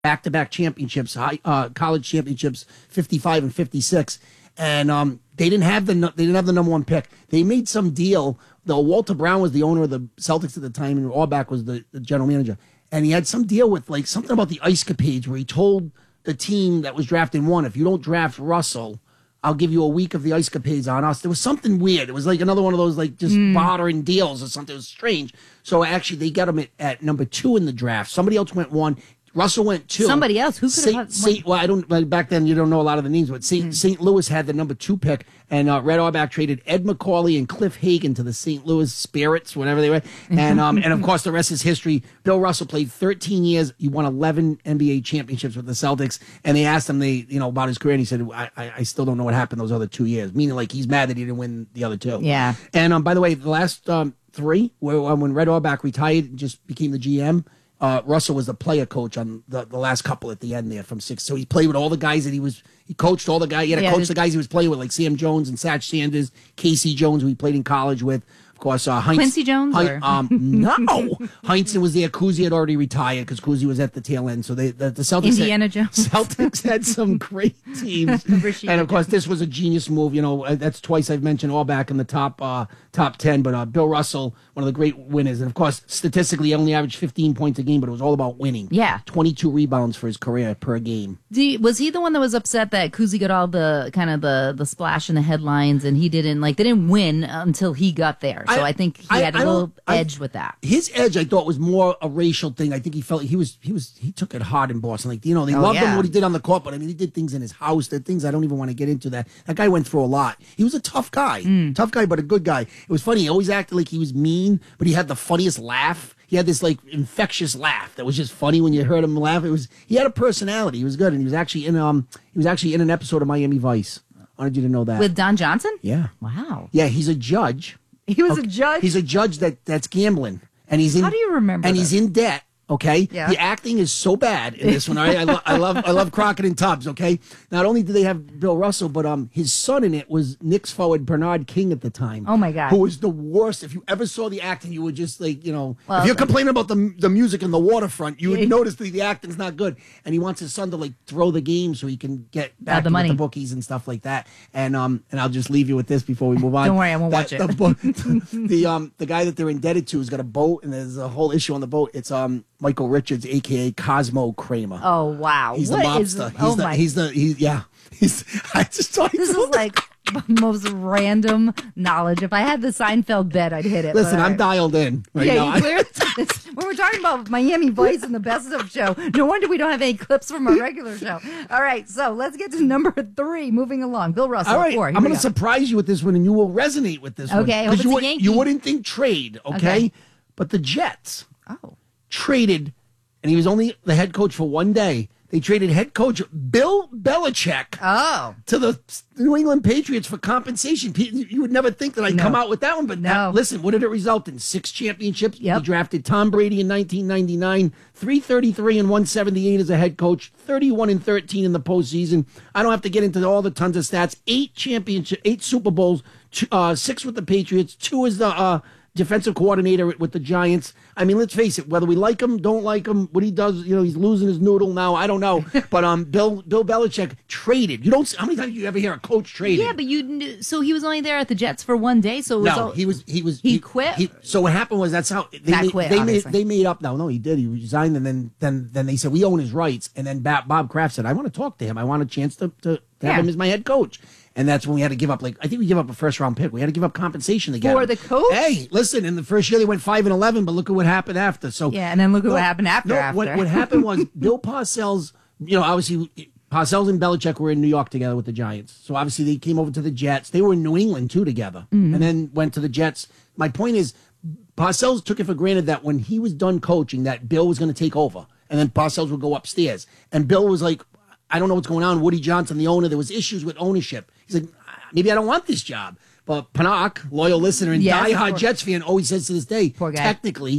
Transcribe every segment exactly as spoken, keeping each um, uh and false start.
back-to-back championships, high, uh, college championships, fifty-five and fifty-six, and um, they didn't have the they didn't have the number one pick. They made some deal. Though Walter Brown was the owner of the Celtics at the time, and Auerbach was the, the general manager, and he had some deal with like something about the ice capades where he told the team that was drafting one, if you don't draft Russell, I'll give you a week of the ice capades on us. There was something weird. It was like another one of those like just mm. bartering deals or something. It was strange. So actually, they got him at, at number two in the draft. Somebody else went one. Russell went two. Somebody else who could have Saint, Well, I don't. Back then, you don't know a lot of the names, but Saint Mm. Saint Louis had the number two pick, and uh, Red Auerbach traded Ed McCauley and Cliff Hagan to the Saint Louis Spirits, whatever they were, and um, and of course the rest is history. Bill Russell played thirteen years. He won eleven N B A championships with the Celtics, and they asked him they you know about his career, and he said, I, I, I still don't know what happened those other two years. Meaning, like he's mad that he didn't win the other two. Yeah. And um, by the way, the last um, three, where um, when Red Auerbach retired and just became the G M. Uh, Russell was the player coach on the, the last couple at the end there from six. So he played with all the guys that he was, he coached all the guys, he had to yeah, coach the guys he was playing with, like Sam Jones and Satch Sanders, Casey Jones, who he played in college with. Of course, uh, Heinz, Quincy Jones? Hein, or? Um, no. Heinsohn was there. Cousy had already retired because Cousy was at the tail end. So they, the, the Celtics Indiana had, Jones. Celtics had some great teams. And of course, this was a genius move. You know, that's twice I've mentioned Auerbach in the top uh, top ten. But uh, Bill Russell, one of the great winners. And of course, statistically, he only averaged fifteen points a game, but it was all about winning. Yeah. twenty-two rebounds for his career per game. You, was he the one that was upset that Cousy got all the kind of the, the splash in the headlines and he didn't, like, they didn't win until he got there. So I, I think he I, had a I little edge I, with that. His edge, I thought, was more a racial thing. I think he felt he was he was he took it hard in Boston. Like, you know, they oh, loved yeah. him what he did on the court, but I mean, he did things in his house. There are things I don't even want to get into. That that guy went through a lot. He was a tough guy, mm. tough guy, but a good guy. It was funny. He always acted like he was mean, but he had the funniest laugh. He had this like infectious laugh that was just funny when you heard him laugh. It was he had a personality. He was good, and he was actually in um he was actually in an episode of Miami Vice. I wanted you to know that with Don Johnson. Yeah, wow. Yeah, he's a judge. He was okay. a judge. He's a judge that that's gambling, and he's in. How do you remember? And that? he's in debt. Okay, yeah. The acting is so bad in this one. All right, I, lo- I love I love Crockett and Tubbs. Okay, not only did they have Bill Russell, but um his son in it was Knicks forward Bernard King at the time. Oh my God, who was the worst. If you ever saw the acting, you would just like you know well, if you're complaining about the the music in the waterfront, you would notice that the acting's not good. And he wants his son to like throw the game so he can get back the money, with the bookies and stuff like that. And um and I'll just leave you with this before we move on. Don't worry, I won't that, watch it. The, book, the um the guy that they're indebted to has got a boat, and there's a whole issue on the boat. It's um Michael Richards, a k a. Cosmo Kramer. Oh, wow. He's what the mobster. Is, he's oh the, my. he's the, he's, yeah. He's, I just thought This is like the most random knowledge. If I had the Seinfeld bed, I'd hit it. Listen, I'm right. dialed in right yeah, now. You clear? When we're talking about Miami Vice and the Best of show, no wonder we don't have any clips from our regular show. All right, so let's get to number three. Moving along. Bill Russell, All right, four. I'm going to surprise you with this one, and you will resonate with this one. Okay, I hope it's you, a would, Yankee. you wouldn't think trade, okay? okay? But the Jets oh. traded, and he was only the head coach for one day. They traded head coach Bill Belichick oh. to the New England Patriots for compensation. You would never think that I'd no. come out with that one, but no. that, listen, what did it result in? Six championships. Yep. He drafted Tom Brady in nineteen ninety-nine, three thirty-three and one seventy-eight as a head coach, thirty-one and thirteen in the postseason. I don't have to get into all the tons of stats. Eight championship, eight Super Bowls, two, uh, six with the Patriots, two as the uh, defensive coordinator with the Giants. I mean, let's face it, whether we like him, don't like him, what he does, you know, he's losing his noodle now, I don't know. But um, Bill Bill Belichick traded. You don't. How many times do you ever hear a coach traded? Yeah, but you knew, so he was only there at the Jets for one day, so it was no, all, he was he was he, he quit. He, so what happened was that's how they Not made, quit, they made obviously. they made up. No, no, he did. He resigned, and then then then they said we own his rights. And then Bob, Bob Kraft said, I want to talk to him. I want a chance to to, to Yeah. have him as my head coach. And that's when we had to give up, like, I think we give up a first round pick. We had to give up compensation to get For him. the coach? Hey, listen, in the first year they went five and eleven, but look at what happened after. So Yeah, and then look at no, what happened after. No, after. What, what happened was Bill Parcells, you know, obviously Parcells and Belichick were in New York together with the Giants. So obviously they came over to the Jets. They were in New England too together, Mm-hmm. and then went to the Jets. My point is, Parcells took it for granted that when he was done coaching, that Bill was going to take over, and then Parcells would go upstairs. And Bill was like, I don't know what's going on. Woody Johnson, the owner, there was issues with ownership. He's like, maybe I don't want this job. But Panak, loyal listener and Yes, diehard Jets fan, always says to this day, Poor guy. technically,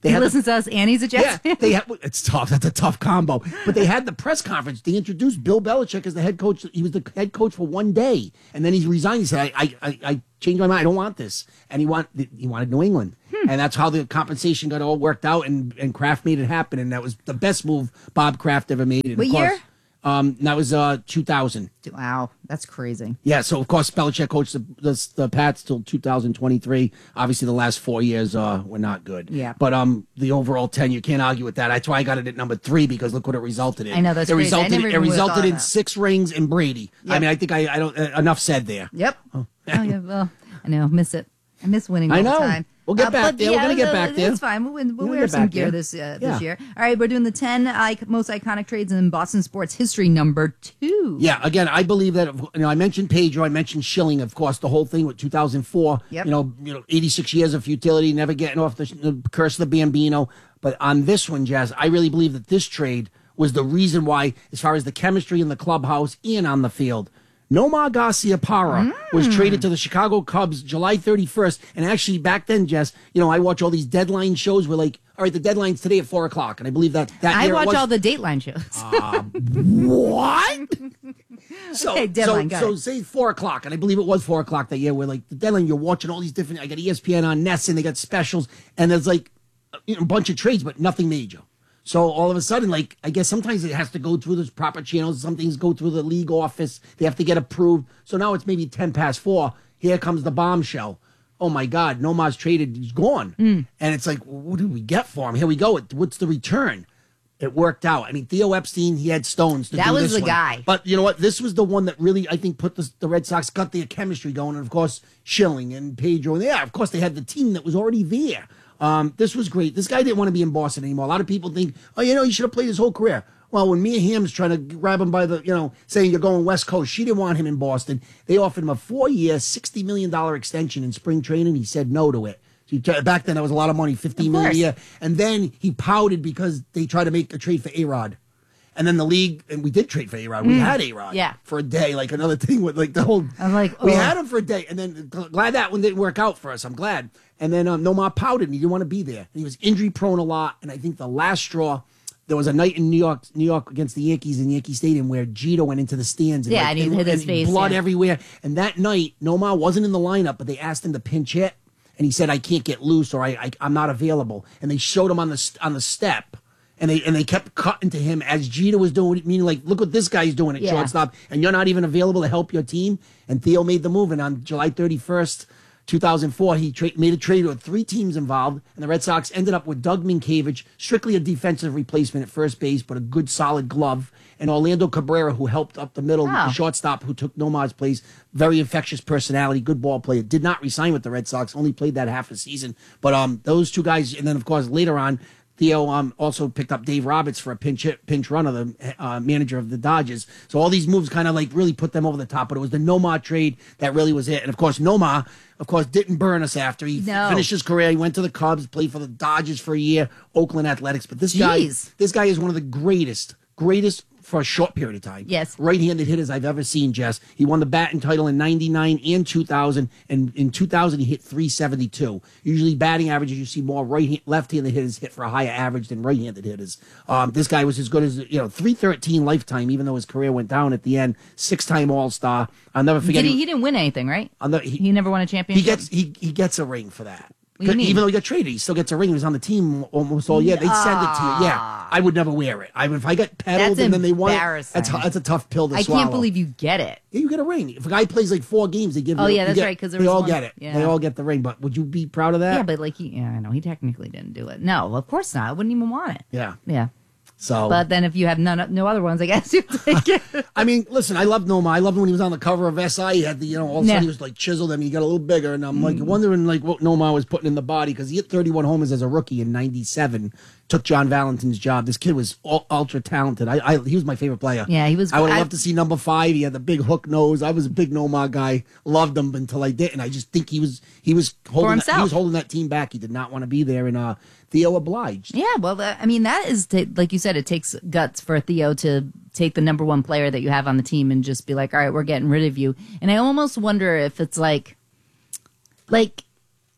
They He had listens to us, and he's a Jets yeah, fan. they had, it's tough. That's a tough combo. But they had the press conference. They introduced Bill Belichick as the head coach. He was the head coach for one day, and then he resigned. He said, "I, I, I changed my mind. I don't want this." And he want he wanted New England, hmm. and that's how the compensation got all worked out. And and Kraft made it happen, and that was the best move Bob Kraft ever made. And what of course, year? Um, that was uh two thousand. Wow, that's crazy. Yeah, so of course Belichick coached the, the the Pats till two thousand twenty-three. Obviously, the last four years uh were not good. Yeah, but um the overall tenure, you can't argue with that. That's why I got it at number three, because look what it resulted in. I know that's it crazy. resulted. I never It even resulted in that. six rings and Brady. Yep. I mean, I think I I don't uh, enough said there. Yep. Oh. oh yeah. Well, I know. Miss it. I miss winning all I know. the time. We'll get Uh, back but there. We're yeah, gonna get uh, back there. That's fine. We'll, we'll We're gonna wear get some back gear there. this uh, Yeah. this year. All right, we're doing the ten I- most iconic trades in Boston sports history, number two. Yeah, again, I believe that, you know, I mentioned Pedro, I mentioned Schilling, of course, the whole thing with two thousand four, Yep. you know, you know, eighty-six years of futility, never getting off the, the curse of the Bambino. But on this one, Jazz, I really believe that this trade was the reason why, as far as the chemistry in the clubhouse and on the field, Nomar Garciaparra mm. was traded to the Chicago Cubs July thirty-first. And actually, back then, Jess, you know, I watch all these deadline shows where, like, all right, the deadline's today at four o'clock. And I believe that that I year watch was, all the Dateline shows. uh, what? So, Okay, deadline, so, got so it. say four o'clock, and I believe it was four o'clock that year, where, like, the deadline, you're watching all these different, I got E S P N on Ness, and they got specials, and there's, like, you know, a bunch of trades, but nothing major. So all of a sudden, like, I guess sometimes it has to go through those proper channels. Some things go through the league office. They have to get approved. So now it's maybe ten past four. Here comes the bombshell. Oh, my God, Nomar's traded. He's gone. Mm. And it's like, well, what did we get for him? Here we go. What's the return? It worked out. I mean, Theo Epstein, he had stones to that do was this the one. guy. But you know what? This was the one that really, I think, put the, the Red Sox, got their chemistry going. And, of course, Schilling and Pedro. And, yeah, of course, they had the team that was already there. Um, this was great. This guy didn't want to be in Boston anymore. A lot of people think, oh, you know, he should have played his whole career. Well, when Mia Hamm's trying to grab him by the, you know, saying you're going West Coast, she didn't want him in Boston. They offered him a four-year, sixty million dollars extension in spring training. He said no to it. So he, back then, that was a lot of money, fifteen million dollars a year. And then he pouted because they tried to make a trade for A-Rod. And then the league, and we did trade for A-Rod. We mm. had A-Rod yeah. for a day, like another thing with like the whole. I'm like, oh. We had him for a day, and then glad that one didn't work out for us. I'm glad. And then um, Nomar pouted, and he didn't want to be there. And he was injury prone a lot. And I think the last straw, there was a night in New York, New York against the Yankees in Yankee Stadium where Jeter went into the stands. And yeah, like, and he and, hit his and face. Blood yeah. everywhere. And that night, Nomar wasn't in the lineup, but they asked him to pinch hit, and he said, "I can't get loose, or I, I I'm not available." And they showed him on the on the step. And they and they kept cutting to him as Jeter was doing, meaning like, look what this guy's doing at yeah. shortstop, and you're not even available to help your team. And Theo made the move, and on July thirty-first, two thousand four, he tra- made a trade with three teams involved, and the Red Sox ended up with Doug Minkiewicz, strictly a defensive replacement at first base, but a good solid glove, and Orlando Cabrera, who helped up the middle, oh. the shortstop, who took Nomar's place, very infectious personality, good ball player, did not resign with the Red Sox, only played that half a season. But um, those two guys, and then of course later on, Theo um, also picked up Dave Roberts for a pinch hit, pinch runner, the uh, manager of the Dodgers. So all these moves kind of like really put them over the top. But it was the Nomar trade that really was it. And of course, Nomar, of course, didn't burn us after he no. f- finished his career. He went to the Cubs, played for the Dodgers for a year, Oakland Athletics. But this guy, Jeez. this guy is one of the greatest, greatest for a short period of time. Yes. Right-handed hitters I've ever seen, Jess. He won the batting title in ninety-nine and two thousand, and in two thousand he hit three seventy-two. Usually batting averages, you see more right left-handed hitters hit for a higher average than right-handed hitters. Um, this guy was as good as, you know, three thirteen lifetime, even though his career went down at the end. Six-time All-Star. I'll never forget. Did he, he didn't win anything, right? I'll never, he, he never won a he championship? gets he he gets a ring for that. What do you mean? Even though he got traded, he still gets a ring. He was on the team almost all year. They'd send it to you. Yeah, I would never wear it. I if I got peddled That's and then they won it, embarrassing. that's that's a tough pill to I swallow. can't believe you get it. Yeah, you get a ring. If a guy plays like four games, they give. Oh you, yeah, you that's get, right. Because they all one, get it. Yeah. They all get the ring. But would you be proud of that? Yeah, but like he, yeah, I know he technically didn't do it. No, of course not. I wouldn't even want it. Yeah. Yeah. So, but then if you have none, no other ones, I guess you take it. I mean, listen, I love Nomar. I loved him when he was on the cover of S I. He had the, you know, all of a sudden Yeah. he was like chiseled and he got a little bigger. And I'm like wondering like what Nomar was putting in the body because he hit thirty-one homers as a rookie in ninety-seven. Took John Valentin's job. This kid was all, ultra talented. I, I, he was my favorite player. Yeah, he was. I would have I- loved to see number five. He had the big hook nose. I was a big Nomar guy. Loved him until I didn't. I just think he was he was holding that, himself. he was holding that team back. He did not want to be there, and uh, Theo obliged. Yeah, well, that, I mean, that is, t- like you said, it takes guts for Theo to take the number one player that you have on the team and just be like, all right, we're getting rid of you. And I almost wonder if it's like, like,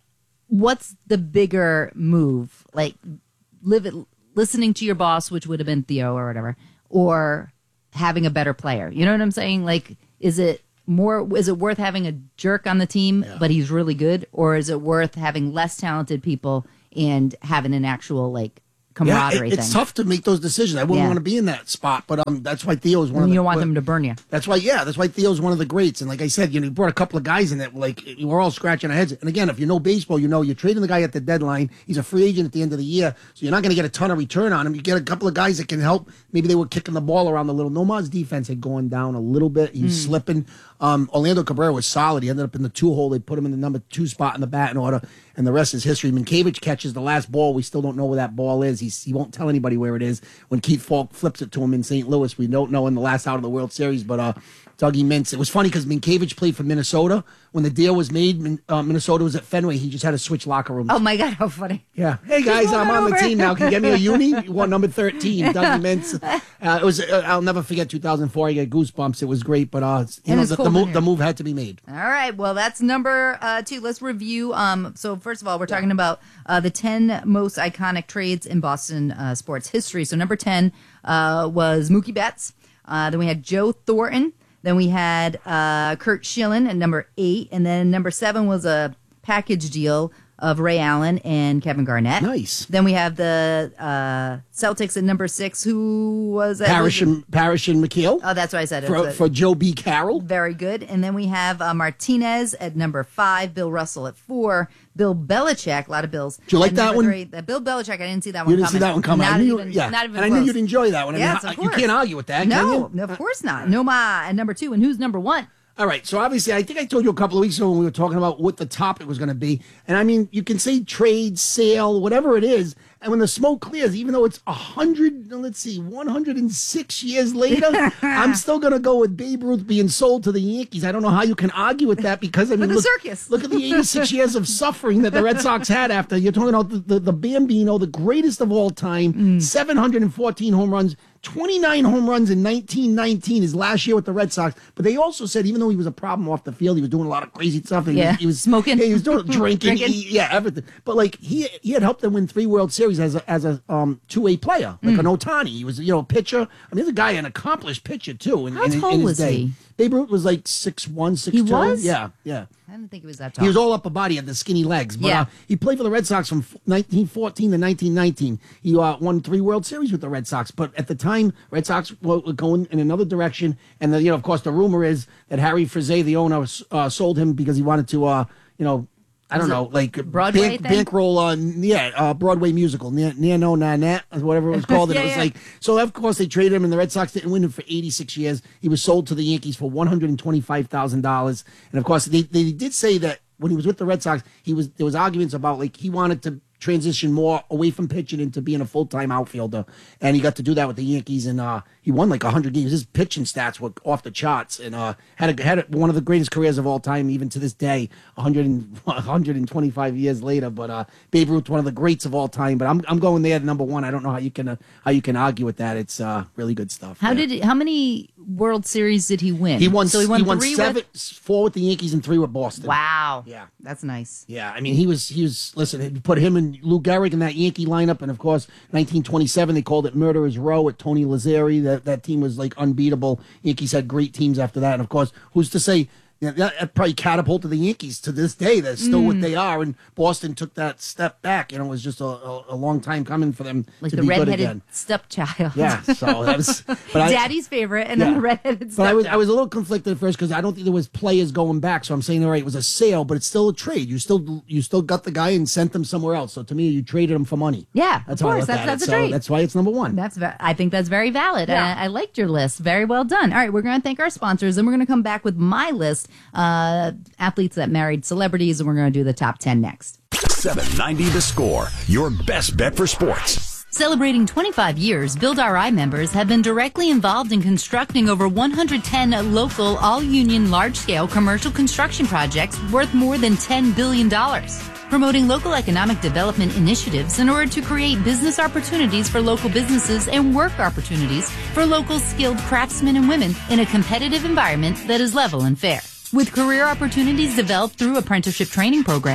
what's the bigger move? Like, live it, listening to your boss, which would have been Theo or whatever, or having a better player? You know what I'm saying? Like, is it more? Is it worth having a jerk on the team, yeah. but he's really good, or is it worth having less talented people and having an actual like camaraderie yeah, it, it's thing? tough to make those decisions. I wouldn't Yeah. want to be in that spot, but um, that's why Theo's one of you the. don't want them to burn you. That's why, yeah, that's why Theo's one of the greats. And like I said, you know, he brought a couple of guys in that, like, we're all scratching our heads. And again, if you know baseball, you know you're trading the guy at the deadline. He's a free agent at the end of the year, so you're not going to get a ton of return on him. You get a couple of guys that can help. Maybe they were kicking the ball around a little. Nomad's defense had gone down a little bit. He was mm. slipping. Um, Orlando Cabrera was solid. He ended up in the two hole. They put him in the number two spot in the batting order, and the rest is history. Minkiewicz catches the last ball. We still don't know where that ball is. He's, he won't tell anybody where it is. When Keith Falk flips it to him in Saint Louis, we don't know in the last out of the World Series, but uh, Dougie Mintz. It was funny because Minkiewicz played for Minnesota. When the deal was made, uh, Minnesota was at Fenway. He just had to switch locker rooms. Oh, my God, how funny. Yeah. Hey, guys, I'm on over. the team now. Can you get me a uni? You want number thirteen, Dougie Mintz. Uh, it was. Uh, I'll never forget two thousand four. I get goosebumps. It was great, but uh, you know, the, the, move, the move had to be made. All right. Well, that's number uh, two. Let's review. Um, so, first of all, we're talking about uh, the ten most iconic trades in Boston uh, sports history. So, number ten uh, was Mookie Betts. Uh, then we had Joe Thornton. Then we had uh, Kurt Schilling at number eight. And then number seven was a package deal of Ray Allen and Kevin Garnett. Nice. Then we have the uh, Celtics at number six. Who was that? Parrish and, Parrish and McHale. Oh, that's what I said. For, for Joe B. Carroll. Very good. And then we have uh, Martinez at number five, Bill Russell at four, Bill Belichick, a lot of Bills. Did you like that one? Three, uh, Bill Belichick, I didn't see that one coming. You didn't coming. see that one coming. Not I knew, even, yeah. not even and close. I knew you'd enjoy that one. I yes, mean, of you course. can't argue with that, no, can you? No, of course not. Noma at number two. And who's number one? All right, so obviously, I think I told you a couple of weeks ago when we were talking about what the topic was going to be. And I mean, you can say trade, sale, whatever it is. And when the smoke clears, even though it's one hundred, let's see, one hundred six years later, I'm still going to go with Babe Ruth being sold to the Yankees. I don't know how you can argue with that because, I mean, the look, circus. look at the eighty-six years of suffering that the Red Sox had after. You're talking about the, the, the Bambino, the greatest of all time, mm. seven hundred fourteen home runs, twenty-nine home runs in nineteen nineteen, his last year with the Red Sox. But they also said, even though he was a problem off the field, he was doing a lot of crazy stuff. And yeah, he was, he was smoking. Yeah, he was doing drinking, drinking. He, yeah, everything. But like he he had helped them win three World Series as a as a um two-way player, like mm. an Ohtani. He was, you know, a pitcher. I mean, he's a guy, an accomplished pitcher too. In, How in, tall in his was day. he? Babe Ruth was like six one, six two. He was? Yeah, yeah. I didn't think he was that tall. He was all upper body, had the skinny legs. But yeah. uh, he played for the Red Sox from nineteen fourteen to nineteen nineteen. He uh, won three World Series with the Red Sox. But at the time, Red Sox were going in another direction. And, the, you know, of course, the rumor is that Harry Frizet, the owner, uh, sold him because he wanted to, uh, you know, I don't know, like Broadway bank, thing? bankroll on, yeah, uh, Broadway musical, near, near no Nanette, or whatever it was called. And yeah, it was yeah. like, so of course they traded him, and the Red Sox didn't win him for eighty-six years. He was sold to the Yankees for one hundred twenty-five thousand dollars. And of course, they, they did say that when he was with the Red Sox, he was there was arguments about like he wanted to transition more away from pitching into being a full-time outfielder, and he got to do that with the Yankees, and uh, he won like one hundred games. His pitching stats were off the charts, and uh, had a, had a, one of the greatest careers of all time, even to this day, one hundred, one hundred twenty-five years later. But uh, Babe Ruth, one of the greats of all time. But I'm I'm going there at number one. I don't know how you can uh, how you can argue with that. It's uh, really good stuff. How yeah. did he, how many World Series did he win? He won. So he won, he won three seven, with... four with the Yankees and three with Boston. Wow. Yeah, that's nice. Yeah, I mean, he was he was. Listen, he put him and Lou Gehrig in that Yankee lineup, and of course, nineteen twenty-seven they called it Murderers Row with Tony Lazzeri. That that team was like unbeatable. Yankees had great teams after that, and of course, who's to say? Yeah, that probably catapulted the Yankees to this day. They're still mm. what they are, and Boston took that step back. You know, it was just a, a, a long time coming for them like to the be good redheaded again. stepchild. Yeah, so that was but I, Daddy's favorite, and yeah. then the redheaded but stepchild. I was I was a little conflicted at first because I don't think there was players going back. So I'm saying, all right, it was a sale, but it's still a trade. You still you still got the guy and sent them somewhere else. So to me, you traded him for money. Yeah, that's of how course. I look That's at that's it. a So trade. that's why it's number one. That's ve- I think that's very valid. Yeah. I, I liked your list. Very well done. All right, we're going to thank our sponsors, and we're going to come back with my list. Uh, athletes that married celebrities, and we're going to do the top ten next. seven ninety The Score, your best bet for sports. Celebrating twenty-five years, Build Our Eye members have been directly involved in constructing over one hundred ten local, all-union, large-scale commercial construction projects worth more than ten billion dollars. Promoting local economic development initiatives in order to create business opportunities for local businesses and work opportunities for local skilled craftsmen and women in a competitive environment that is level and fair. With career opportunities developed through apprenticeship training programs,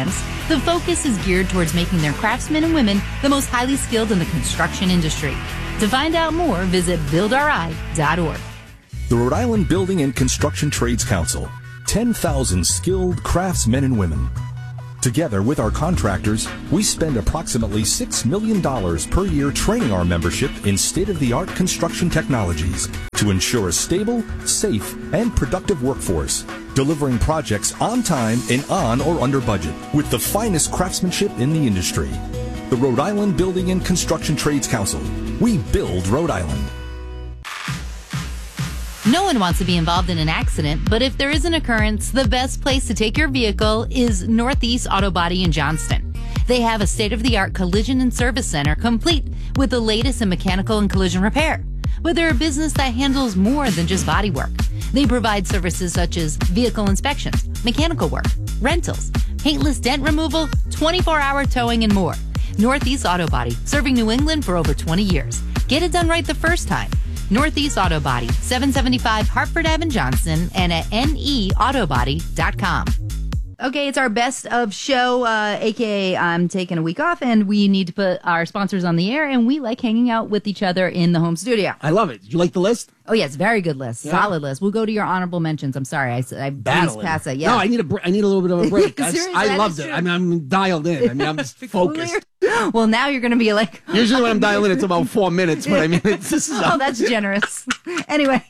The focus is geared towards making their craftsmen and women the most highly skilled in the construction industry. To find out more, visit build R I dot org. The Rhode Island Building and Construction Trades Council. ten thousand skilled craftsmen and women. Together with our contractors, we spend approximately six million dollars per year training our membership in state-of-the-art construction technologies to ensure a stable, safe, and productive workforce, delivering projects on time and on or under budget with the finest craftsmanship in the industry. The Rhode Island Building and Construction Trades Council. We build Rhode Island. No one wants to be involved in an accident, but if there is an occurrence, the best place to take your vehicle is Northeast Auto Body in Johnston. They have a state-of-the-art collision and service center complete with the latest in mechanical and collision repair. But they're a business that handles more than just body work. They provide services such as vehicle inspections, mechanical work, rentals, paintless dent removal, twenty-four hour towing, and more. Northeast Auto Body, serving New England for over twenty years. Get it done right the first time. Northeast Auto Body, seven seventy-five Hartford Avenue, Johnston, and at N E autobody dot com. Okay, it's our best of show, uh, a k a I'm taking a week off, and we need to put our sponsors on the air, and we like hanging out with each other in the home studio. I love it. Did you like the list? Oh, yes, very good list. Yeah. Solid list. We'll go to your honorable mentions. I'm sorry, I, I breezed past it. Yeah. No, I need a br- I need a little bit of a break. I, Seriously, I loved it. true. I mean, I'm dialed in. I mean, I'm just focused. Well, now you're going to be like... Usually when I'm dialed in, it's about four minutes, but I mean, it's, this is... Oh, that's generous. Anyway.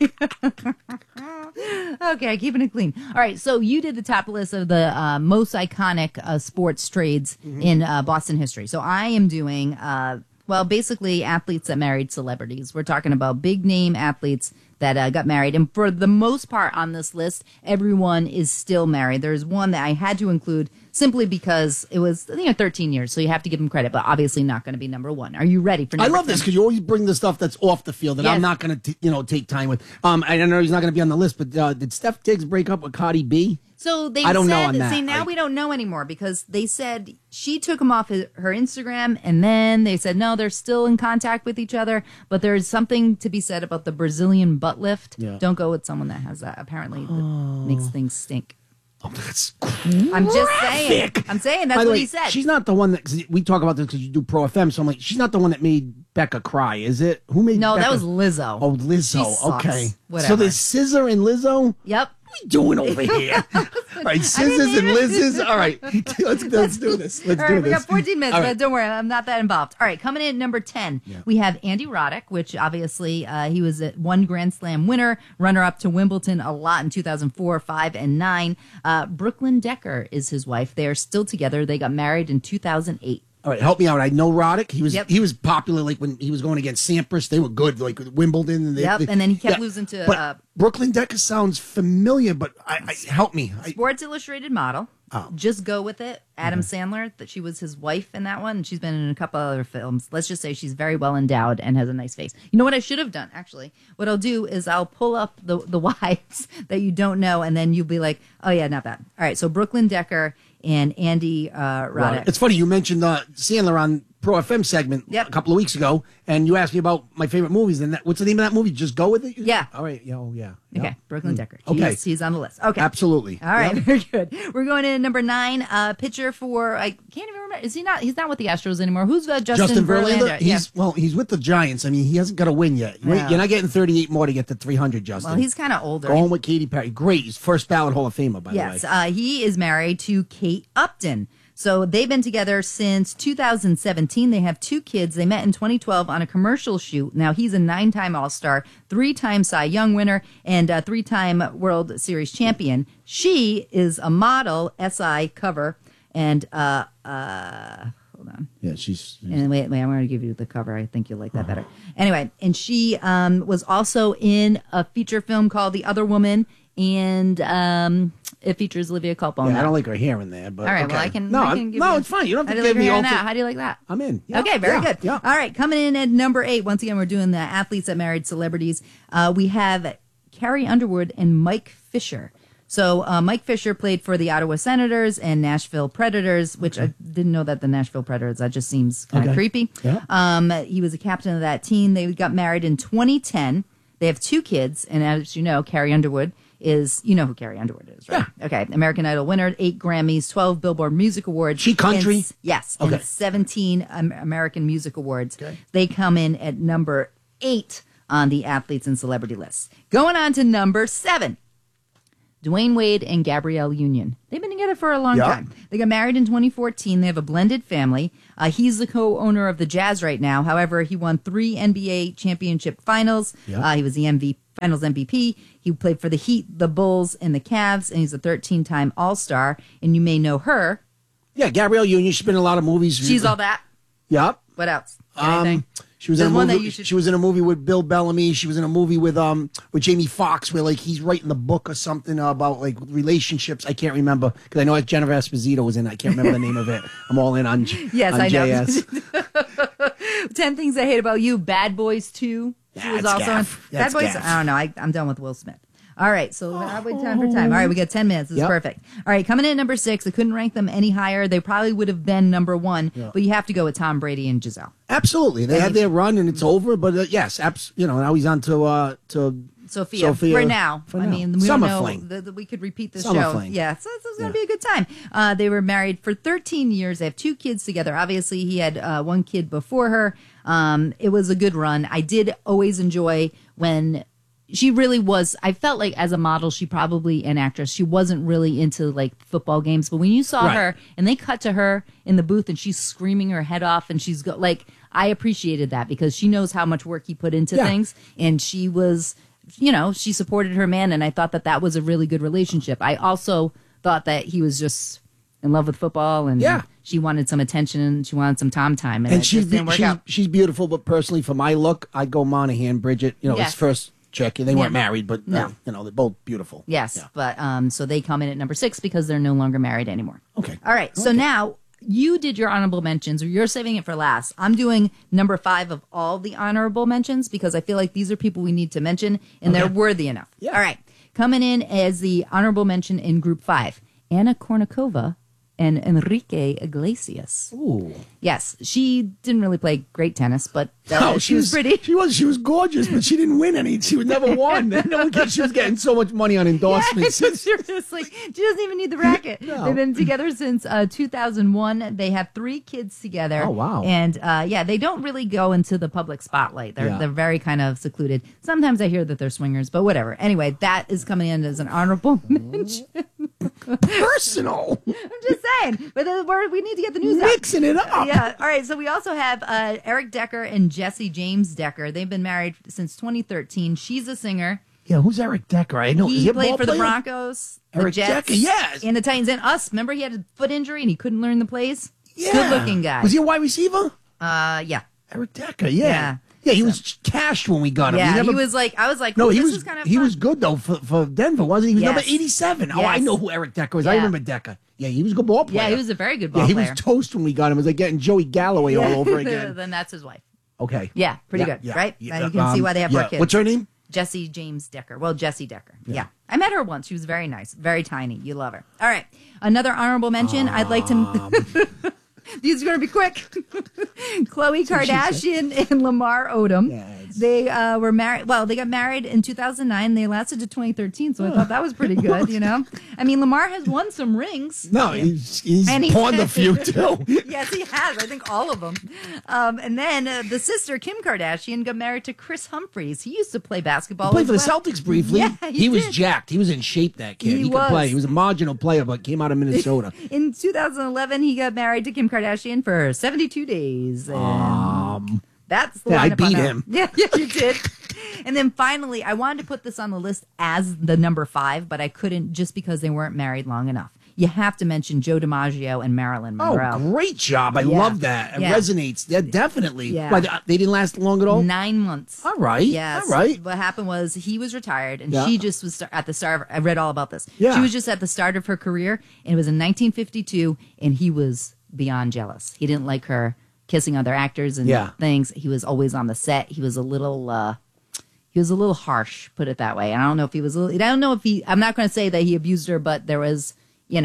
Okay, keeping it clean. All right, so you did the top list of the uh, most iconic uh, sports trades mm-hmm. in uh, Boston history. So I am doing, uh, well, basically athletes that married celebrities. We're talking about big name athletes that uh, got married. And for the most part on this list, everyone is still married. There's one that I had to include simply because it was, you know, thirteen years. So you have to give them credit, but obviously not going to be number one. Are you ready for number I love ten? This because you always bring the stuff that's off the field that yes. I'm not going to, you know, take time with. Um, I don't know he's not going to be on the list, but uh, did Steph Diggs break up with Cardi B? So they I don't said, know on that. See, now like, we don't know anymore because they said she took him off his, her Instagram, and then they said, no, they're still in contact with each other, but there's something to be said about the Brazilian butt lift. Yeah. Don't go with someone that has that. Apparently, oh. that makes things stink. Oh, that's graphic. I'm just saying. I'm saying that's what way, he said. She's not the one that, cause we talk about this because you do Pro F M, so I'm like, she's not the one that made Becca cry, is it? Who made No, Becca? that was Lizzo. Oh, Lizzo. Okay. Whatever. So there's Scissor and Lizzo? Yep. What are we doing over here? All right, Scissors and Liz's. All right, let's, let's do this. Let's All do right, this. we got fourteen minutes, right. but don't worry, I'm not that involved. All right, coming in at number ten, yeah. we have Andy Roddick, which obviously uh, he was a one Grand Slam winner, runner-up to Wimbledon a lot in two thousand four, five, and nine. Uh, Brooklyn Decker is his wife. They are still together. They got married in two thousand eight. All right, help me out. I know Roddick. He was yep. he was popular like when he was going against Sampras. They were good, like with Wimbledon. And they, yep, they, and then he kept yeah. losing to but uh, Brooklyn Decker sounds familiar, but I, I, help me. I, Sports Illustrated model. Oh. Just go with it. Adam mm-hmm. Sandler, that she was his wife in that one, and she's been in a couple other films. Let's just say she's very well endowed and has a nice face. You know what I should have done, actually? What I'll do is I'll pull up the, the wives that you don't know, and then you'll be like, oh, yeah, not bad. All right, so Brooklyn Decker and Andy uh, Roddick. It's funny, you mentioned uh, Sandler on Pro F M segment yep. a couple of weeks ago, and you asked me about my favorite movies. And that, what's the name of that movie? Just Go With It? Yeah. All right. Yeah, oh, yeah. Okay. Yeah. Brooklyn Decker. Mm. Okay. He's, he's on the list. Okay. Absolutely. All right. Yep. Very good. We're going in at number nine. Uh, pitcher for, I can't even remember. Is he not? He's not with the Astros anymore. Who's uh, Justin, Justin Verlander? Verlander? He's, yeah. Well, he's with the Giants. I mean, he hasn't got a win yet. You're, no. you're not getting thirty-eight more to get to three hundred, Justin. Well, he's kind of older. Go home with Katy Perry. Great. He's first ballot Hall of Famer, by yes, the way. Yes. Uh, he is married to Kate Upton. So they've been together since two thousand seventeen. They have two kids. They met in twenty twelve on a commercial shoot. Now, he's a nine-time All-Star, three-time Cy Young winner, and a three-time World Series champion. She is a model, S I cover, and, uh, uh, hold on. Yeah, she's... she's and wait, wait, I'm going to give you the cover. I think you'll like that better. Anyway, and she um, was also in a feature film called The Other Woman, and um, it features Olivia Culpo. Yeah, I don't like her hair in there, but all right. Okay. Well, I can. No, I can give no, you, it's fine. You don't have to to give like me all. That. How do you like that? I'm in. Yeah, okay, very yeah, good. Yeah. All right, coming in at number eight. Once again, we're doing the athletes that married celebrities. Uh, we have Carrie Underwood and Mike Fisher. So uh, Mike Fisher played for the Ottawa Senators and Nashville Predators, which okay. I didn't know that the Nashville Predators. That just seems kind of okay. creepy. Yeah. Um, he was a captain of that team. They got married in twenty ten. They have two kids, and as you know, Carrie Underwood is, you know who Carrie Underwood is, right? Yeah. Okay. American Idol winner, eight Grammys, twelve Billboard Music Awards. She country? And, yes. Okay. And seventeen um, American Music Awards. Okay. They come in at number eight on the athletes and celebrity list. Going on to number seven. Dwayne Wade and Gabrielle Union. They've been together for a long Yeah. time. They got married in twenty fourteen. They have a blended family. Uh, he's the co-owner of the Jazz right now. However, he won three N B A championship finals. Yeah. Uh, he was the M V P, finals M V P. He played for the Heat, the Bulls, and the Cavs, and he's a thirteen-time All-Star. And you may know her. Yeah, Gabrielle Union. She's been in a lot of movies. She's all that. Yep. What else? Anything? Um, she was in There's a one movie. that you should- She was in a movie with Bill Bellamy. She was in a movie with um with Jamie Foxx, where like he's writing the book or something about like relationships. I can't remember because I know Jennifer Esposito was in it. I can't remember the name of it. I'm all in on Yes, on I J know. S. Ten Things I Hate About You, Bad Boys two. She Yeah, was it's also gaff. in That's Bad Boys. gaff. I don't know. I, I'm done with Will Smith. All right, so how about time for time? All right, we got ten minutes. This Yep. is perfect. All right, coming in at number six. I couldn't rank them any higher. They probably would have been number one, but you have to go with Tom Brady and Giselle. Absolutely, they had their run and it's over. But uh, yes, abs- you know now he's on to uh to Sophia, Sophia, for now. for I now. mean, we Summer don't know fling. that that we could repeat this Summer show. fling. Yeah, so this is going to Yeah. be a good time. Uh, they were married for thirteen years. They have two kids together. Obviously, he had uh, one kid before her. Um, it was a good run. I did always enjoy when she really was. I felt like as a model, she probably an actress. She wasn't really into like football games, but when you saw Right. her and they cut to her in the booth and she's screaming her head off and she's go, like, I appreciated that because she knows how much work he put into Yeah. things, and she was, you know, she supported her man, and I thought that that was a really good relationship. I also thought that he was just in love with football, and Yeah. she wanted some attention, and she wanted some Tom time, and, and it she's just didn't be- work she's, out. she's beautiful. But personally, for my look, I'd go Monahan, Bridget. You know, Yes. his first chick. They weren't Yeah. married, but No. uh, you know they're both beautiful. Yes, Yeah. but um, so they come in at number six because they're no longer married anymore. Okay. All right. So now you did your honorable mentions, or you're saving it for last. I'm doing number five of all the honorable mentions because I feel like these are people we need to mention, and they're worthy enough. Yeah. All right. Coming in as the honorable mention in group five, Anna Kournikova and Enrique Iglesias. Ooh. Yes, she didn't really play great tennis, but uh, No, she, was pretty. She was. She was gorgeous, but she didn't win any. She would never won. No one cared. She was getting so much money on endorsements. Seriously, she doesn't even need the racket. No. They've been together since uh, two thousand one. They have three kids together. Oh, wow. And uh, yeah, they don't really go into the public spotlight. They're Yeah. they're very kind of secluded. Sometimes I hear that they're swingers, but whatever. Anyway, that is coming in as an honorable mention. Personal. I'm just saying, but uh, we're, we need to get the news out. Mixing it up. Yeah. All right. So we also have uh, Eric Decker and Jesse James Decker. They've been married since twenty thirteen. She's a singer. Yeah, who's Eric Decker? I know. Is He he a played ball for the player? Broncos, the Eric Jets, Decker, yes. and the Titans, and us. Remember, he had a foot injury and he couldn't learn the plays. Yeah. Good-looking guy. Was he a wide receiver? Uh, yeah, Eric Decker. Yeah. Yeah. Yeah, he was cashed when we got him. yeah. He, never- was like, I was like, No, oh, he this was. is kind of he fun. was good though for, for Denver, wasn't he? He was number Yes. eighty-seven. Oh, I Yes. know who Eric Decker was. I Yeah. remember Decker. Yeah, he was a good ball player. Yeah, he was a very good ball Yeah, he player. was toast when we got him. It was like getting Joey Galloway all over again. Then that's his wife. Okay. Yeah, pretty Yeah, good, yeah, right? yeah. Now you can see Um, why they have yeah. four kids. What's her name? Jesse James Decker. Well, Jesse Decker. Yeah. I met her once. She was very nice, very tiny. You love her. All right. Another honorable mention. I'd like to. These are going to be quick. Khloe Kardashian and Lamar Odom. Yes. They uh, were married. Well, they got married in two thousand nine. They lasted to twenty thirteen, so I thought that was pretty good. You know, I mean, Lamar has won some rings. No, he's, he's And he- pawned a few too. Yes, he has. I think all of them. Um, and then uh, the sister, Kim Kardashian, got married to Chris Humphries. He used to play basketball. Played for the as well. Celtics briefly. Yeah, he he was did. jacked. He was in shape. That kid. He He, could was. play. He was a marginal player, but came out of Minnesota. In two thousand eleven, he got married to Kim Kardashian for seventy-two days. And Um, that's the yeah, I lineup on beat that. him. Yeah, yeah, you did. And then finally, I wanted to put this on the list as the number five, but I couldn't just because they weren't married long enough. You have to mention Joe DiMaggio and Marilyn oh, Monroe. great job! I Yeah. love that. It Yeah. resonates. Yeah, definitely. Yeah. Why, they- they didn't last long at all. Nine months. All right. Yes. All right. What happened was he was retired, and Yeah. she just was st- at the start. Of, I read all about this. Yeah. She was just at the start of her career, and it was in nineteen fifty-two, and he was beyond jealous. He didn't like her kissing other actors and Yeah. things. He was always on the set. He was a little. Uh, he was a little harsh, put it that way. And I don't know if he was. A little, I don't know if he. I'm not going to say that he abused her, but there was, you know.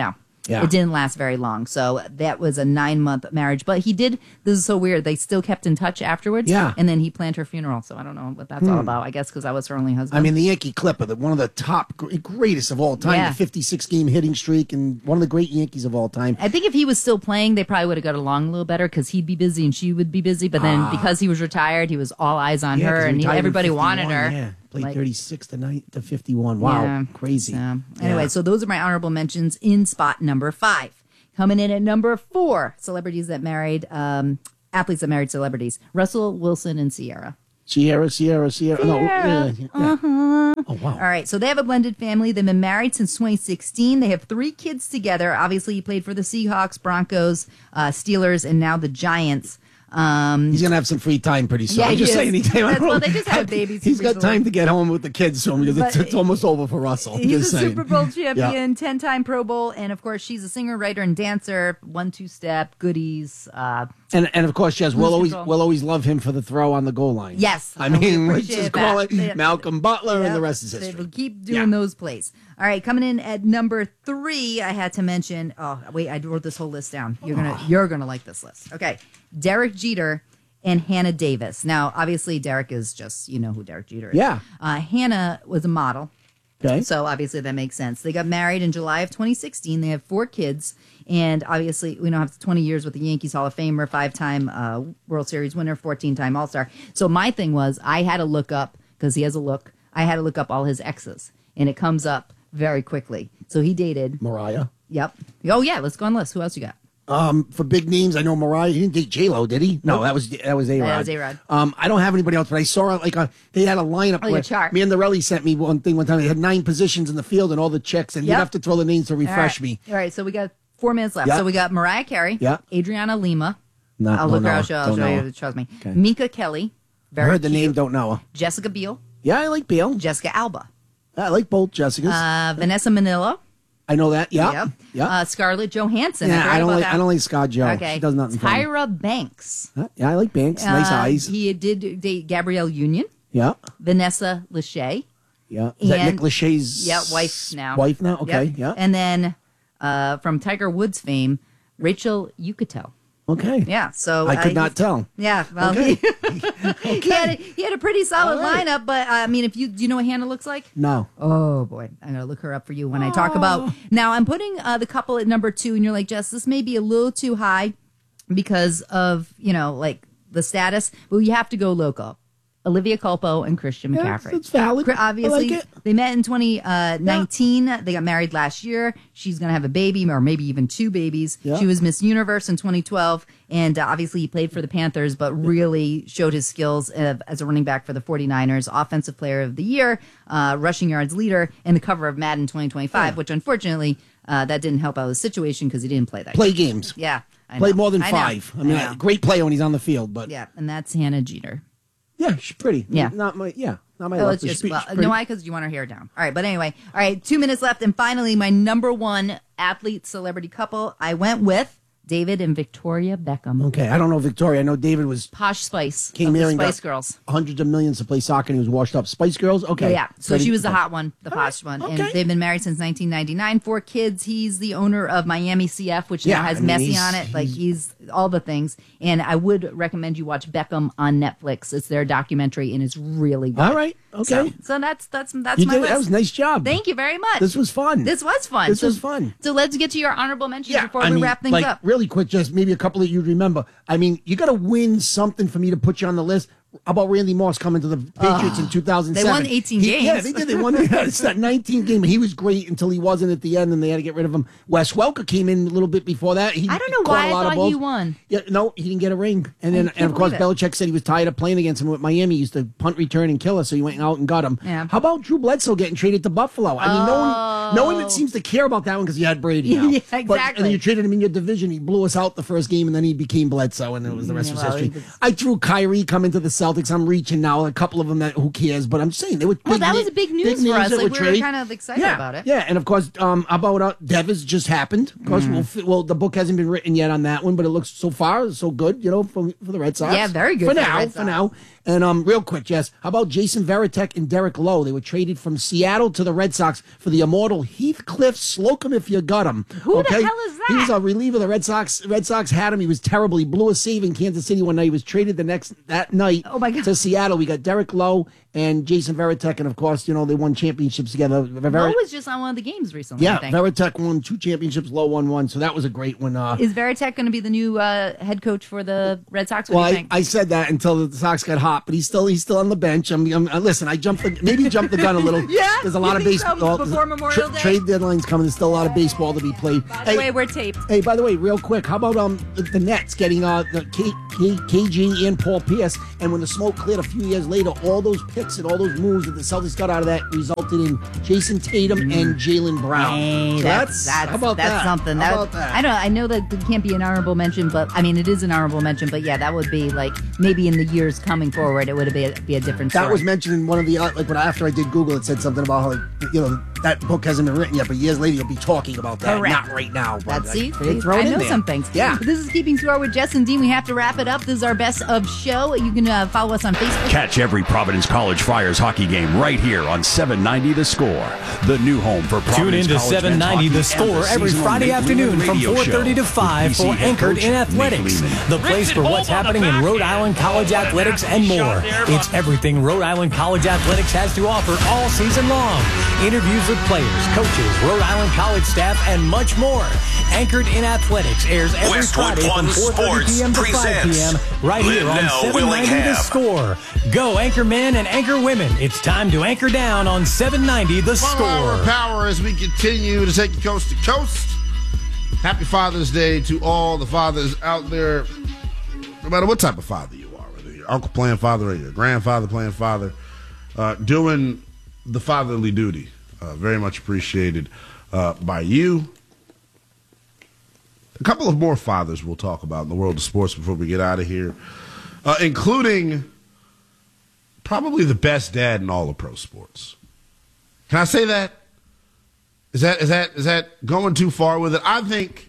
Yeah. It didn't last very long. So that was a nine month marriage. But he did, this is so weird, they still kept in touch afterwards. Yeah. And then he planned her funeral. So I don't know what that's all about. I guess because I was her only husband. I mean, the Yankee Clipper, the, one of the top, gr- greatest of all time, Yeah. the fifty-six game hitting streak, and one of the great Yankees of all time. I think if he was still playing, they probably would have got along a little better because he'd be busy and she would be busy. But then because he was retired, he was all eyes on Yeah, 'cause her he and he, retired in everybody wanted fifty-one, her. Yeah, played Like- thirty-six to, nine, to fifty-one. Wow, Yeah. crazy. So, anyway, Yeah. so those are my honorable mentions in spot number five. Coming in at number four, celebrities that married, um, athletes that married celebrities. Russell Wilson and Sierra. Sierra, Sierra, Sierra. No, yeah, yeah. Uh-huh. Oh, wow. All right, so they have a blended family. They've been married since twenty sixteen. They have three kids together. Obviously, he played for the Seahawks, Broncos, uh, Steelers, and now the Giants. Um, He's gonna have some free time pretty soon. Yeah, I'm he just is. saying. He, That's- well, they just had babies He's got recently. time to get home with the kids soon because it's, But it's almost over for Russell. I'm He's just a saying. Super Bowl champion, ten-time Pro Bowl, and of course, she's a singer, writer, and dancer. One-two step, goodies. Uh, And and of course, yes, we'll Lose always control. we'll always love him for the throw on the goal line. Yes, I we mean, let's appreciate just call that. it They- Malcolm Butler, Yep. and the rest is They history. will keep doing Yeah. those plays. All right, coming in at number three, I had to mention. Oh, wait, I wrote this whole list down. You're gonna you're gonna like this list. Okay, Derek Jeter and Hannah Davis. Now, obviously, Derek is just you know who Derek Jeter is. Yeah. Uh, Hannah was a model. Okay. So obviously that makes sense. They got married in July of twenty sixteen. They have four kids, and obviously we don't have twenty years with the Yankees Hall of Famer, five-time uh, World Series winner, fourteen-time All-Star. So my thing was I had to look up because he has a look. I had to look up all his exes, and it comes up very quickly. So he dated. Mariah. Yep. Oh yeah. Let's go on the list. Who else you got? Um, for big names, I know Mariah. He didn't date J Lo, did he? No, that was that was A Rod. That was A-Rod. Um, I don't have anybody else, but I saw like a they had a lineup. Oh, your where chart. Me and the Relly sent me one thing one time. They had nine positions in the field and all the checks, and Yep. you'd have to throw the names to All refresh right. me. All right. So we got four minutes left. Yeah. So we got Mariah Carey. Yeah. Adriana Lima. No, I'll don't look her know up. her. Show, I'll Don't show know you. her. Trust me. Okay. Mika Kelly. I Very heard the cute. name, don't know her. Jessica Biel. Yeah, I like Bill. Jessica Alba. I like both Jessicas. Uh, Vanessa Manillo. I know that. Yeah, Yep. yeah. Uh, Scarlett Johansson. yeah, forgot I don't about like. that. I don't like Scott Joe. Okay. She does nothing for me. Tyra Banks. Huh? Yeah, I like Banks. Nice Uh, eyes. He did date Gabrielle Union. Yeah, Vanessa Lachey. yeah. Is that And- Nick Lachey's Yeah, wife now. Wife now. Okay. Yep. Yeah. And then uh, from Tiger Woods fame, Rachel Yucatel. Okay. Yeah. So I could uh, not tell. Yeah. Well, Okay. he, he, had a, he had a pretty solid All right. lineup, but uh, I mean, if you do you know what Hannah looks like? No. Oh boy, I'm gonna look her up for you when I talk about. Now I'm putting uh, the couple at number two, and you're like, Jess, this may be a little too high because of you know like the status, but you have to go local. Olivia Culpo and Christian Yeah, McCaffrey. that's valid. Cri- I Obviously, like it. they met in twenty nineteen. They got married last year. She's going to have a baby, or maybe even two babies. Yeah. She was Miss Universe in twenty twelve, and uh, obviously he played for the Panthers, but really showed his skills uh, as a running back for the 49ers, Offensive Player of the Year, uh, rushing yards leader, and the cover of Madden twenty twenty-five, Yeah. which unfortunately uh, that didn't help out the situation because he didn't play that. Play game. games. Yeah, I Play know. more than I know. five. I mean, I know. great player when he's on the field, but Yeah, and that's Hannah Jeter. yeah, she's pretty. Yeah. Not my. Yeah. Not my. Oh, left, it's but just, she's- well, she's no, pretty. why? Because you want her hair down. All right, but anyway, all right, two minutes left, and finally, my number one athlete celebrity couple. I went with David and Victoria Beckham. Okay, I don't know Victoria. I know David was Posh Spice. came of the here and Spice got Girls. hundreds of millions to play soccer, and he was washed up. Spice Girls. Okay. Oh, yeah. So Pretty- she was the okay. hot one, the All posh right, one. okay. And they've been married since nineteen ninety-nine. Four kids. He's the owner of Miami C F, which Yeah, now has I mean, Messi he's- on it. Like he's all the things. And I would recommend you watch Beckham on Netflix. It's their documentary and it's really good. All right. Okay. So, so that's that's that's you my did. list. That was a nice job. Thank you very much. This was fun. This was fun. This So- was fun. So let's get to your honorable mentions before I we mean, wrap things like, up. really quick, just maybe a couple that you remember. I mean, you got to win something for me to put you on the list. How about Randy Moss coming to the Patriots in two thousand seven? They won eighteen He- games. Yeah, they did. They won. It's that nineteen game. He was great until he wasn't at the end, and they had to get rid of him. Wes Welker came in a little bit before that. He I don't know caught why a I lot of thought balls. he won. Yeah, no, he didn't get a ring. And then, can't and of course, believe Belichick said he was tired of playing against him with Miami. He used to punt, return, and kill us, so he went out and got him. Yeah. How about Drew Bledsoe getting traded to Buffalo? I mean, no one, no one seems to care about that one because you had Brady now. Yeah, But, exactly. and then you traded him in your division. He blew us out the first game, and then he became Bledsoe, and it was the rest Yeah, was well, history. he was- I threw Kyrie coming to the Celtics. I'm reaching now. A couple of them that who cares, but I'm just saying they were. Well, big that na- was a big news for names us. that Like, were we were traded. kind of excited yeah, about it. Yeah, and of course, um, about uh, Devers just happened. Of course, Mm. we'll, fi- well, the book hasn't been written yet on that one, but it looks so far so good. You know, for, for the Red Sox. Yeah, very good for for the now. Red For Sox. now, And um, real quick, Jess, how about Jason Varitek and Derek Lowe? They were traded from Seattle to the Red Sox for the immortal Heathcliff Slocum, if you got him. Who okay? the hell is that? He was a reliever. The Red Sox Red Sox had him. He was terrible. He blew a save in Kansas City one night. He was traded the next that night oh my God. to Seattle. We got Derek Lowe and Jason Varitek, and of course, you know, they won championships together. Ver- Lowe was just on one of the games recently. yeah, I think. Varitek won two championships. Lowe won one, so that was a great one. Uh, Is Varitek going to be the new uh, head coach for the Red Sox? What well, do you I, think? I said that until the Sox got hot, but he's still he's still on the bench. I'm, I'm uh, listen. I jumped the maybe jumped the gun a little. Yeah? there's a You lot of think so? baseball Before Memorial Day? Trade deadlines coming. There's still a lot of baseball to be played. By the way, we're taped. Hey, by the way, real quick, how about um the, the Nets getting uh the K, K, KG and Paul Pierce, and when the smoke cleared a few years later, all those picks and all those moves that the Celtics got out of that resulted in Jason Tatum and Jaylen Brown. Hey, So that's that's, how about that's that? something. How That, about that? I don't. I know that it can't be an honorable mention, but I mean, it is an honorable mention. But yeah, that would be like maybe in the years coming forward, it would be a, be a different story. That was mentioned in one of the uh, like when after I did Google, it said something about how like, you know that book hasn't been written yet, but years later you'll be talking about that. Correct. Not right now. But That's see, like, they see, throw it I in know there. some things. Yeah. But this is Keeping Score with Jess and Dean. We have to wrap it up. This is our best of show. You can uh, follow us on Facebook. Catch every Providence College Friars hockey game right here on seven ninety The Score, the new home for Providence Tune in to College seven ninety men's The hockey and Score every seasonal Friday Nate afternoon Lehman from radio four thirty show to five with for B C head Anchored coach in Nate Athletics, Lehman. the place for what's happening in Rhode Island college athletics and more. It's everything Rhode Island college athletics has to offer all season long. Interviews with players, coaches, Rhode Island college staff, and much more. Anchored in Athletics airs every Westwood Friday One from four thirty p.m. to five p.m. right here on Lindell seven ninety The Willingham. Score. Go Anchor Men and Anchor Women. It's time to anchor down on seven ninety The One hour Score. of power as we continue to take you coast to coast. Happy Father's Day to all the fathers out there, no matter what type of father you are, whether your uncle playing father or your grandfather playing father, uh, doing the fatherly duty. Uh, very much appreciated uh, by you. A couple of more fathers we'll talk about in the world of sports before we get out of here, uh, including probably the best dad in all of pro sports. Can I say that? Is that is that is that going too far with it? I think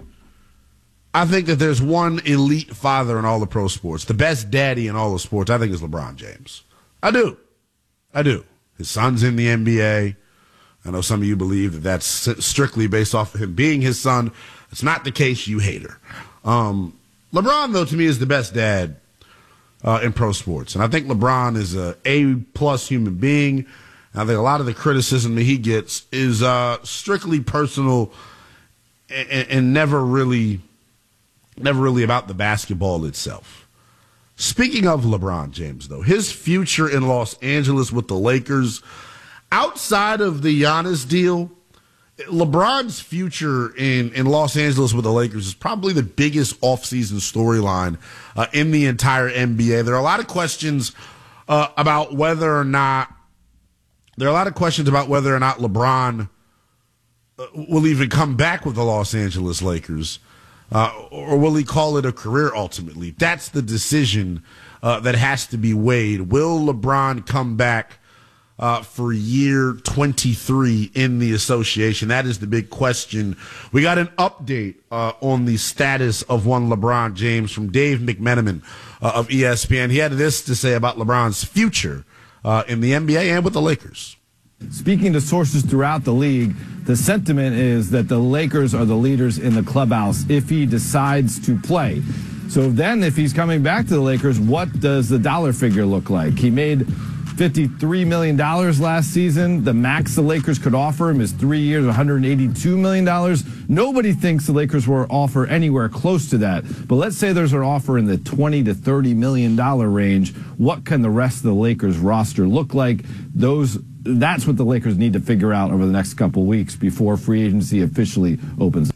I think that there's one elite father in all of pro sports. The best daddy in all of sports, I think, is LeBron James. I do. I do. His son's in the N B A. I know some of you believe that that's strictly based off of him being his son. It's not the case, you hater. Um, LeBron, though, to me, is the best dad uh, in pro sports. And I think LeBron is a A-plus human being. And I think a lot of the criticism that he gets is uh, strictly personal and, and never really, never really about the basketball itself. Speaking of LeBron James, though, his future in Los Angeles with the Lakers, outside of the Giannis deal, LeBron's future in, in Los Angeles with the Lakers is probably the biggest offseason storyline uh, in the entire N B A. There are a lot of questions uh, about whether or not there are a lot of questions about whether or not LeBron uh, will even come back with the Los Angeles Lakers, uh, or will he call it a career ultimately? That's the decision uh, that has to be weighed. Will LeBron come back Uh, for year twenty-three in the association? That is the big question. We got an update uh, on the status of one LeBron James from Dave McMenamin uh, of E S P N. He had this to say about LeBron's future uh, in the N B A and with the Lakers. Speaking to sources throughout the league, the sentiment is that the Lakers are the leaders in the clubhouse if he decides to play. So then if he's coming back to the Lakers, what does the dollar figure look like? He made fifty-three million dollars last season. The max the Lakers could offer him is three years, one hundred eighty-two million dollars. Nobody thinks the Lakers will offer anywhere close to that. But let's say there's an offer in the twenty to thirty million dollars range. What can the rest of the Lakers roster look like? Those That's what the Lakers need to figure out over the next couple of weeks before free agency officially opens.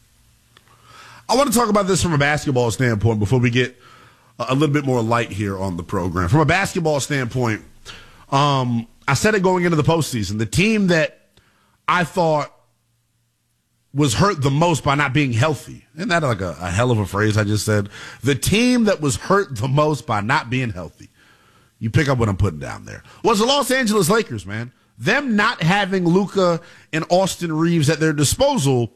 I want to talk about this from a basketball standpoint before we get a little bit more light here on the program. From a basketball standpoint, Um, I said it going into the postseason. The team that I thought was hurt the most by not being healthy. Isn't that like a, a hell of a phrase I just said? The team that was hurt the most by not being healthy. You pick up what I'm putting down there. Was the Los Angeles Lakers, man. Them not having Luka and Austin Reeves at their disposal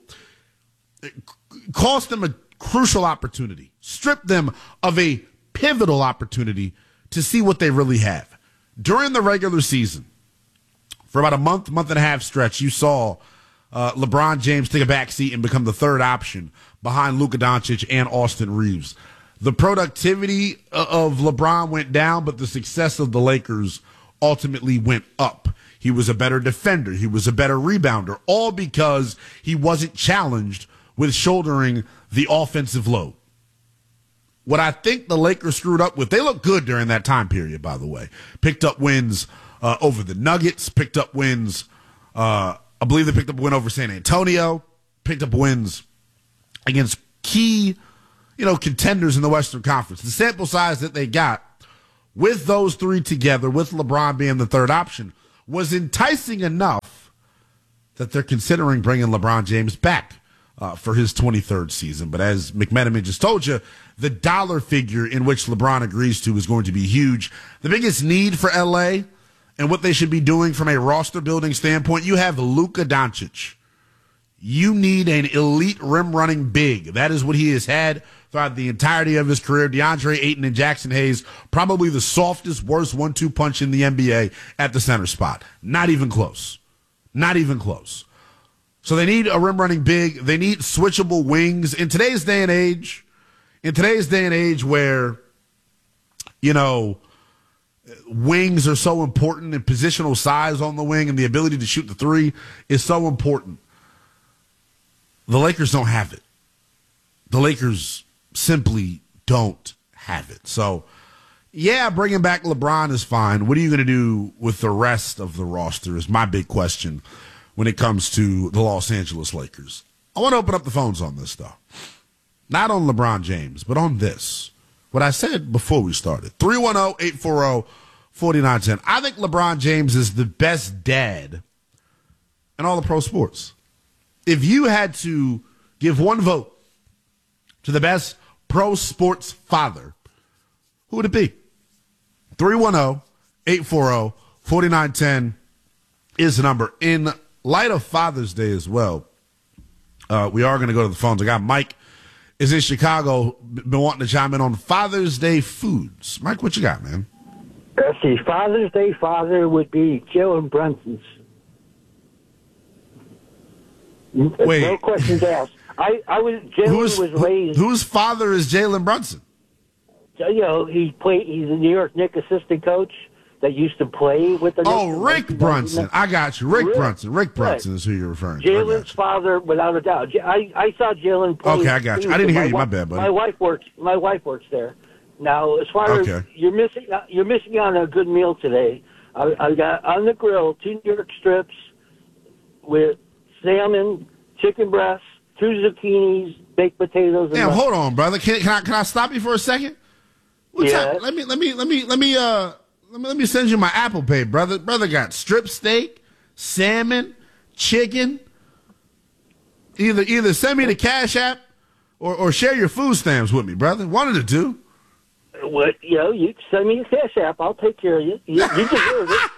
cost them a crucial opportunity. Stripped them of a pivotal opportunity to see what they really have. During the regular season, for about a month, month and a half stretch, you saw uh, LeBron James take a back seat and become the third option behind Luka Doncic and Austin Reeves. The productivity of LeBron went down, but the success of the Lakers ultimately went up. He was a better defender. He was a better rebounder, all because he wasn't challenged with shouldering the offensive load. What I think the Lakers screwed up with, they looked good during that time period, by the way. Picked up wins uh, over the Nuggets, picked up wins, uh, I believe they picked up a win over San Antonio, picked up wins against key, you know, contenders in the Western Conference. The sample size that they got with those three together, with LeBron being the third option, was enticing enough that they're considering bringing LeBron James back uh, for his twenty-third season. But as McMenamin just told you, the dollar figure in which LeBron agrees to is going to be huge. The biggest need for L A and what they should be doing from a roster building standpoint, you have Luka Doncic. You need an elite rim running big. That is what he has had throughout the entirety of his career. DeAndre Ayton and Jackson Hayes, probably the softest, worst one two punch in the N B A at the center spot. Not even close. Not even close. So they need a rim running big. They need switchable wings. In today's day and age, in today's day and age where, you know, wings are so important and positional size on the wing and the ability to shoot the three is so important. The Lakers don't have it. The Lakers simply don't have it. So, yeah, bringing back LeBron is fine. What are you going to do with the rest of the roster is my big question when it comes to the Los Angeles Lakers. I want to open up the phones on this, though. Not on LeBron James, but on this. What I said before we started. three one zero, eight four zero, four nine one zero. I think LeBron James is the best dad in all of pro sports. If you had to give one vote to the best pro sports father, who would it be? three one zero, eight four zero, four nine one zero is the number. In light of Father's Day as well, uh, we are going to go to the phones. I got Mike is in Chicago, been wanting to chime in on Father's Day foods. Mike, what you got, man? Let's see, Father's Day father would be Jalen Brunson's. Wait. No questions asked. I, I was Jalen was raised. Whose father is Jalen Brunson? You know, he played. He's a New York Knicks assistant coach that used to play with the. Oh, Knicks. Rick Brunson. I got you. Rick, Rick Brunson. Rick Brunson right. is who you're referring to. Jalen's father, without a doubt. I, I saw Jalen play. Okay, I got you. I didn't hear you. My bad, buddy. My wife works. My wife works there. Now, as far okay. as you're missing, you're missing on a good meal today. I, I got on the grill two New York strips with salmon, chicken breasts, two zucchinis, baked potatoes. And Damn, nuts. hold on, brother. Can, can I can I stop you for a second? What's Yeah. up? Let me let me let me let me uh let me let me send you my Apple Pay, brother. Brother got strip steak, salmon, chicken. Either either send me the Cash App or, or share your food stamps with me, brother. One of the two. What, you know, you send me a Cash App. I'll take care of you. You, you deserve it.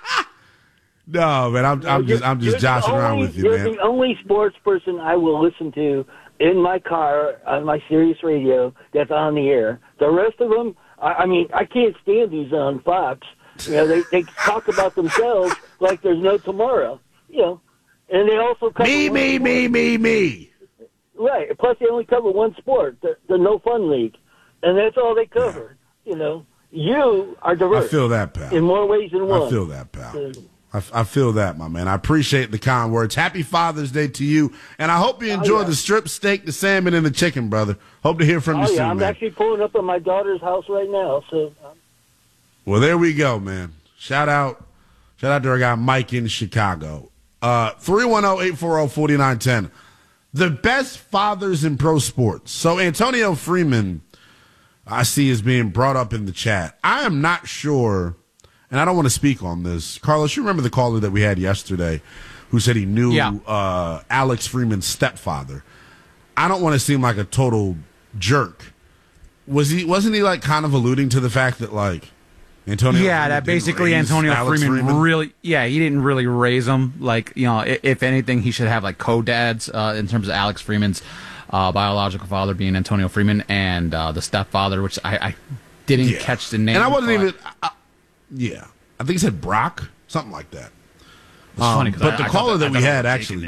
No, man, I'm I'm just I'm just joshing around with you, you're man. You're the only sports person I will listen to in my car on my Sirius radio that's on the air. The rest of them, I, I mean, I can't stand these on Fox. You know, they they talk about themselves like there's no tomorrow. You know, and they also cover Me, me, sport. me, me, me. Right. Plus, they only cover one sport, the, the No Fun League, and that's all they cover. You know, you are diverse. I feel that, pal. In more ways than one. I feel that, pal. I, I feel that, my man. I appreciate the kind words. Happy Father's Day to you, and I hope you enjoy oh, yeah. the strip steak, the salmon, and the chicken, brother. Hope to hear from oh, you yeah, soon, I'm man. actually pulling up at my daughter's house right now. So, um, well, there we go, man. Shout out, shout out to our guy Mike in Chicago. Uh, three one zero, eight four zero, four nine one zero. The best fathers in pro sports. So Antonio Freeman, I see, is being brought up in the chat. I am not sure, and I don't want to speak on this. Carlos, you remember the caller that we had yesterday who said he knew yeah. uh, Alex Freeman's stepfather. I don't want to seem like a total jerk. Was he? Wasn't he like kind of alluding to the fact that like Antonio? Yeah, Freeman that didn't basically raise Antonio Alex Freeman, Freeman? really. Yeah, he didn't really raise him. Like, you know, if, if anything, he should have like co-dads uh, in terms of Alex Freeman's uh, biological father being Antonio Freeman and uh, the stepfather, which I, I didn't yeah. catch the name. And I wasn't but, even. I, yeah, I think he said Brock, something like that. It's um, funny, but I, the I caller that, that we had actually.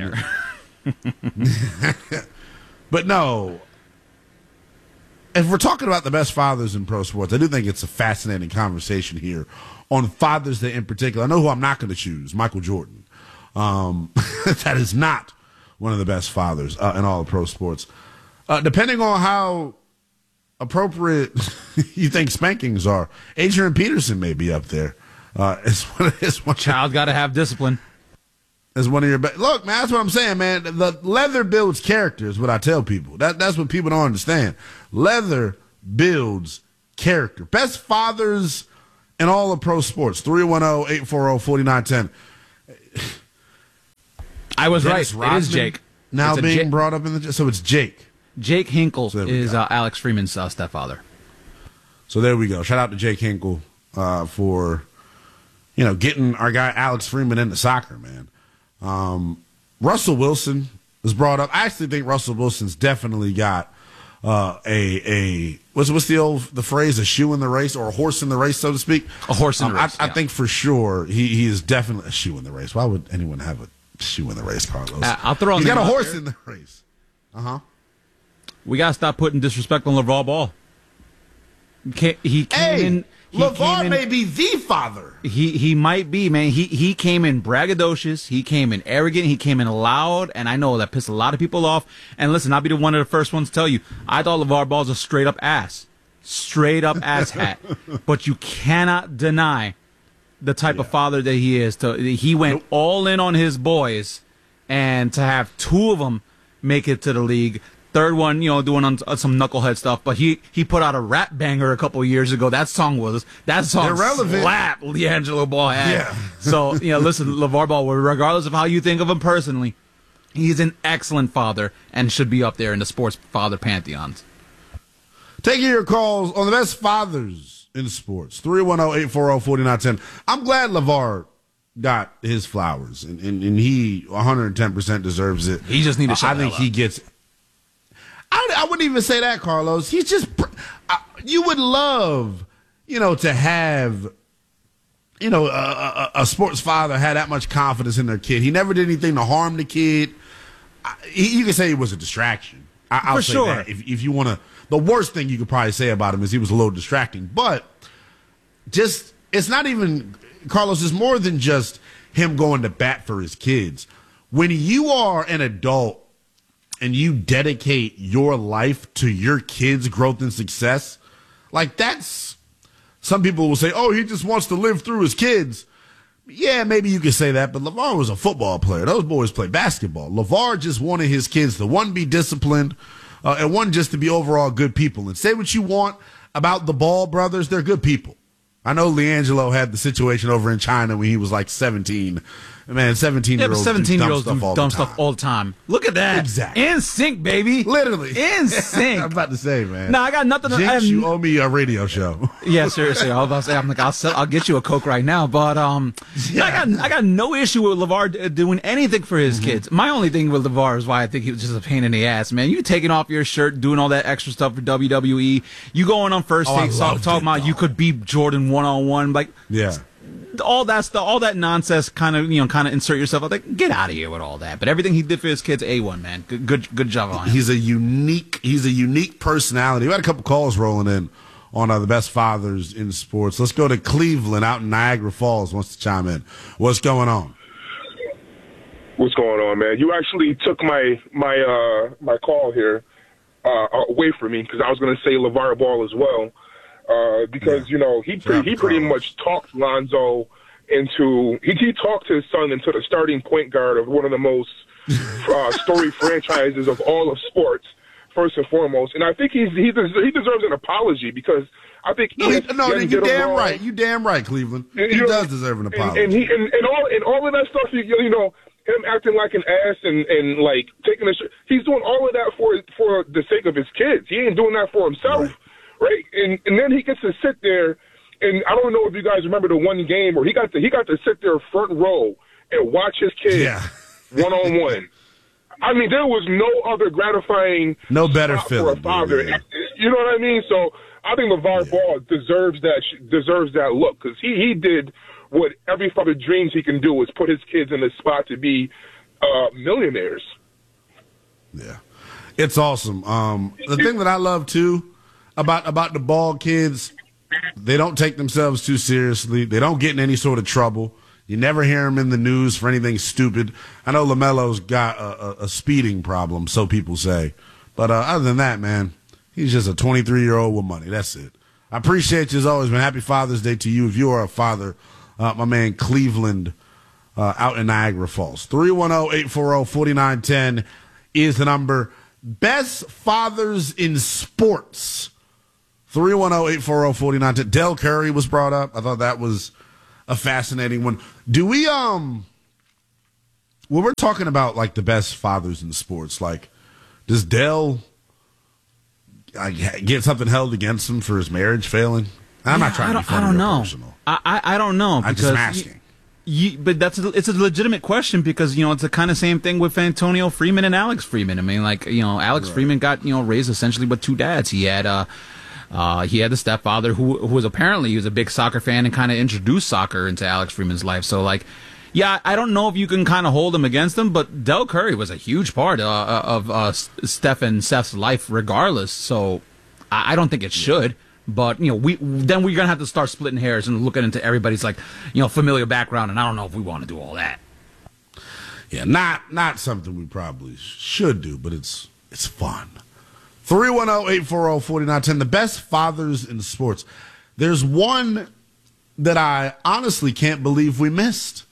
There. But no. If we're talking about the best fathers in pro sports, I do think it's a fascinating conversation here on Father's Day in particular. I know who I'm not going to choose, Michael Jordan. Um, that is not one of the best fathers uh, in all of pro sports. Uh, depending on how appropriate you think spankings are, Adrian Peterson may be up there. Uh, it's one, it's one, Child got to have discipline. As one of your best. Look, man, that's what I'm saying, man. The leather builds character is what I tell people. That That's what people don't understand. Leather builds character. Best fathers in all of pro sports. three one zero, eight four zero, four nine one zero. I was Dennis right. Rodman, it is Jake. Now it's being J- brought up in the. So it's Jake. Jake Hinkle so is uh, Alex Freeman's uh, stepfather. So there we go. Shout out to Jake Hinkle uh, for, you know, getting our guy Alex Freeman into soccer, man. Um, Russell Wilson was brought up. I actually think Russell Wilson's definitely got uh, a a what's what's the old the phrase a shoe in the race or a horse in the race, so to speak. A horse in the um, race. I, yeah. I think for sure he he is definitely a shoe in the race. Why would anyone have a shoe in the race, Carlos? Uh, I'll throw. He's got a horse there. in the race. Uh huh. We gotta stop putting disrespect on LeVar Ball. He, he came hey, in. He LeVar came in, may be the father. He he might be, man. He he came in braggadocious. He came in arrogant. He came in loud, and I know that pissed a lot of people off. And listen, I'll be the one of the first ones to tell you, I thought LeVar Ball's a straight up ass, straight up ass hat. But you cannot deny the type yeah. of father that he is. To he went nope. all in on his boys, and to have two of them make it to the league. Third one, you know, doing on, on some knucklehead stuff, but he, he put out a rap banger a couple of years ago. That song was that song irrelevant. Slapped LiAngelo Ball had. Yeah. So, you know, listen, LeVar Ball, regardless of how you think of him personally, he's an excellent father and should be up there in the sports father pantheons. Taking your calls on the best fathers in sports. three one zero, eight four zero, four nine one zero. I'm glad LeVar got his flowers, and, and, and he one hundred ten percent deserves it. He just needs to shut I think he up. gets I, I wouldn't even say that, Carlos. He's just uh, you would love, you know, to have, you know, a, a, a sports father had that much confidence in their kid. He never did anything to harm the kid. I, he, you can say he was a distraction. I, I'll For say sure. that. If, if you want to, the worst thing you could probably say about him is he was a little distracting. But just it's not even Carlos. It's more than just him going to bat for his kids. When you are an adult and you dedicate your life to your kids' growth and success, like that's, some people will say, oh, he just wants to live through his kids. Yeah, maybe you could say that, but LeVar was a football player. Those boys play basketball. LeVar just wanted his kids to, one, be disciplined, uh, and one, just to be overall good people. And say what you want about the Ball brothers, they're good people. I know LiAngelo had the situation over in China when he was like seventeen. Man, seventeen-year-olds yeah, seventeen-year-olds do dumb, do stuff, all dumb the time. stuff all the time. Look at that. Exactly. In sync, baby. Literally. In sync. I'm about to say, man. No, I got nothing to Jinx, say. you owe me a radio show. Yeah, seriously. I was about to say, I'm like, I'll, sell, I'll get you a Coke right now. But um, yeah. I got I got no issue with LeVar doing anything for his mm-hmm. kids. My only thing with LeVar is why I think he was just a pain in the ass, man. You taking off your shirt, doing all that extra stuff for W W E. You going on first oh, takes, talk, talking about you could beat Jordan one-on-one. Like, yeah. all that stuff, all that nonsense, kind of, you know, kind of insert yourself. I think, get out of here with all that. But everything he did for his kids, A one, man. Good, good, good job on him. He's a unique, he's a unique personality. We had a couple calls rolling in on uh, the best fathers in sports. Let's go to Cleveland out in Niagara Falls. Wants to chime in. What's going on? What's going on, man? You actually took my my uh, my call here uh, away from me because I was going to say LeVar Ball as well. Uh, because, yeah. you know, he pre- he pretty much talked Lonzo into he, – he talked his son into the starting point guard of one of the most uh, storied franchises of all of sports, first and foremost. And I think he's, he, des- he deserves an apology because I think – No, he, no you damn wrong. right. You damn right, Cleveland. And, he does know, deserve an apology. And, and, he, and, and, all, and all of that stuff, you, you know, him acting like an ass and, and like, taking a – he's doing all of that for for the sake of his kids. He ain't doing that for himself. Right. Right, and and then he gets to sit there, and I don't know if you guys remember the one game where he got to he got to sit there front row and watch his kids one on one. I mean, there was no other gratifying, no better for a father. Yeah. You know what I mean? So I think LeVar Yeah. Ball deserves that deserves that look because he, he did what every father dreams he can do is put his kids in the spot to be uh, millionaires. Yeah, it's awesome. Um, the thing that I love too about about the Ball kids, they don't take themselves too seriously. They don't get in any sort of trouble. You never hear them in the news for anything stupid. I know LaMelo's got a, a, a speeding problem, so people say. But uh, other than that, man, he's just a twenty-three-year-old with money. That's it. I appreciate you as always, man. Happy Father's Day to you if you are a father. Uh, my man Cleveland uh, out in Niagara Falls. three one zero, eight four zero, four nine one zero is the number. Best fathers in sports. three one zero, eight four zero, four nine one zero. Del Curry was brought up. I thought that was a fascinating one. Do we, um, when we're talking about, like, the best fathers in sports, like, does Del uh, get something held against him for his marriage failing? I'm yeah, not trying I to don't, be funny I don't or know. personal. I, I, I don't know. I'm because just asking. You, you, but that's a, it's a legitimate question because, you know, it's the kind of same thing with Antonio Freeman and Alex Freeman. I mean, like, you know, Alex Right. Freeman got, you know, raised essentially with two dads. He had, uh, Uh, he had the stepfather who, who was apparently he was a big soccer fan and kind of introduced soccer into Alex Freeman's life. So, like, yeah, I don't know if you can kind of hold him against him, but Del Curry was a huge part uh, of uh, Steph and Seth's life regardless. So I, I don't think it should. But, you know, we then we're going to have to start splitting hairs and looking into everybody's, like, you know, familial background, and I don't know if we want to do all that. Yeah, not not something we probably should do, but it's it's fun. three one zero, eight four zero, four nine one zero. The best fathers in sports. There's one that I honestly can't believe we missed.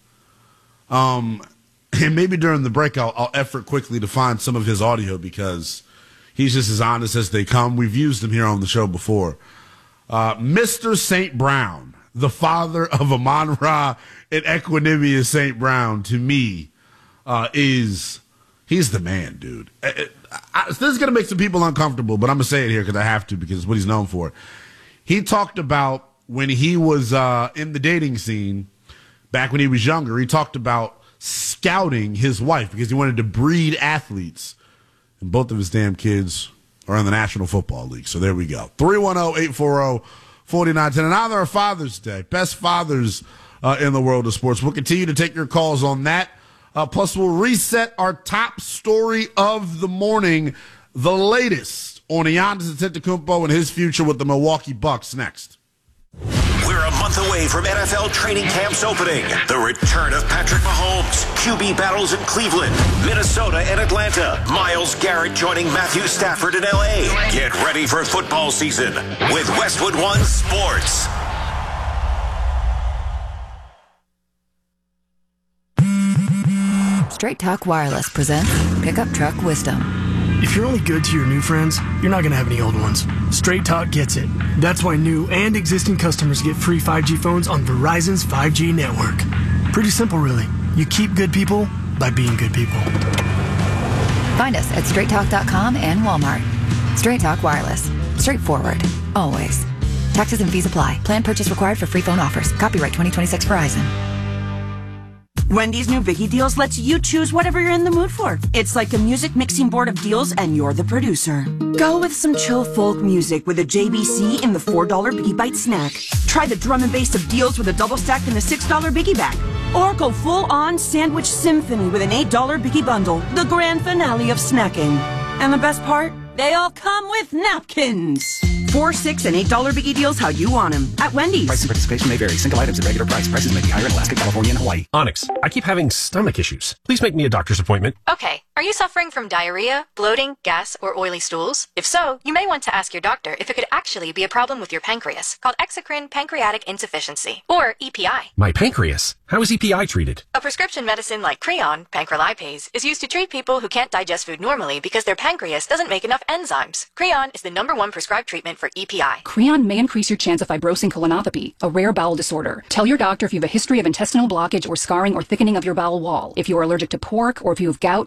Um, and maybe during the break, I'll, I'll effort quickly to find some of his audio because he's just as honest as they come. We've used him here on the show before. Uh, Mister Saint Brown, the father of Amon-Ra and Equanimeous Saint Brown, to me, uh, is he's the man, dude. I, I, this is going to make some people uncomfortable, but I'm going to say it here because I have to because it's what he's known for. He talked about when he was uh, in the dating scene, back when he was younger, he talked about scouting his wife because he wanted to breed athletes. And both of his damn kids are in the National Football League. So there we go. three one zero, eight four zero, four nine one zero. And now they're Father's Day. Best fathers uh, in the world of sports. We'll continue to take your calls on that. Uh, plus, we'll reset our top story of the morning, the latest on Giannis Antetokounmpo and his future with the Milwaukee Bucks next. We're a month away from N F L training camps opening. The return of Patrick Mahomes, Q B battles in Cleveland, Minnesota, and Atlanta. Myles Garrett joining Matthew Stafford in L A. Get ready for football season with Westwood One Sports. Straight Talk Wireless presents Pickup Truck Wisdom. If you're only good to your new friends, you're not going to have any old ones. Straight Talk gets it. That's why new and existing customers get free five G phones on Verizon's five G network. Pretty simple, really. You keep good people by being good people. Find us at straight talk dot com and Walmart. Straight Talk Wireless. Straightforward. Always. Taxes and fees apply. Plan purchase required for free phone offers. Copyright twenty twenty-six Verizon. Wendy's new Biggie Deals lets you choose whatever you're in the mood for. It's like a music mixing board of deals, and you're the producer. Go with some chill folk music with a J B C in the four dollar Biggie Bite snack. Try the drum and bass of deals with a double stack in the six dollar Biggie Bag. Or go full-on sandwich symphony with an eight dollar Biggie Bundle, the grand finale of snacking. And the best part? They all come with napkins. Four, six, and eight dollar Biggie Deals how you want them at Wendy's. Price and participation may vary. Single items at regular price. Prices may be higher in Alaska, California, and Hawaii. Onyx, I keep having stomach issues. Please make me a doctor's appointment. Okay. Are you suffering from diarrhea, bloating, gas, or oily stools? If so, you may want to ask your doctor if it could actually be a problem with your pancreas, called exocrine pancreatic insufficiency, or E P I. My pancreas? How is E P I treated? A prescription medicine like Creon, pancrelipase, is used to treat people who can't digest food normally because their pancreas doesn't make enough enzymes. Creon is the number one prescribed treatment for E P I. Creon may increase your chance of fibrosing colonopathy, a rare bowel disorder. Tell your doctor if you have a history of intestinal blockage or scarring or thickening of your bowel wall, if you are allergic to pork, or if you have gout, kidney problems,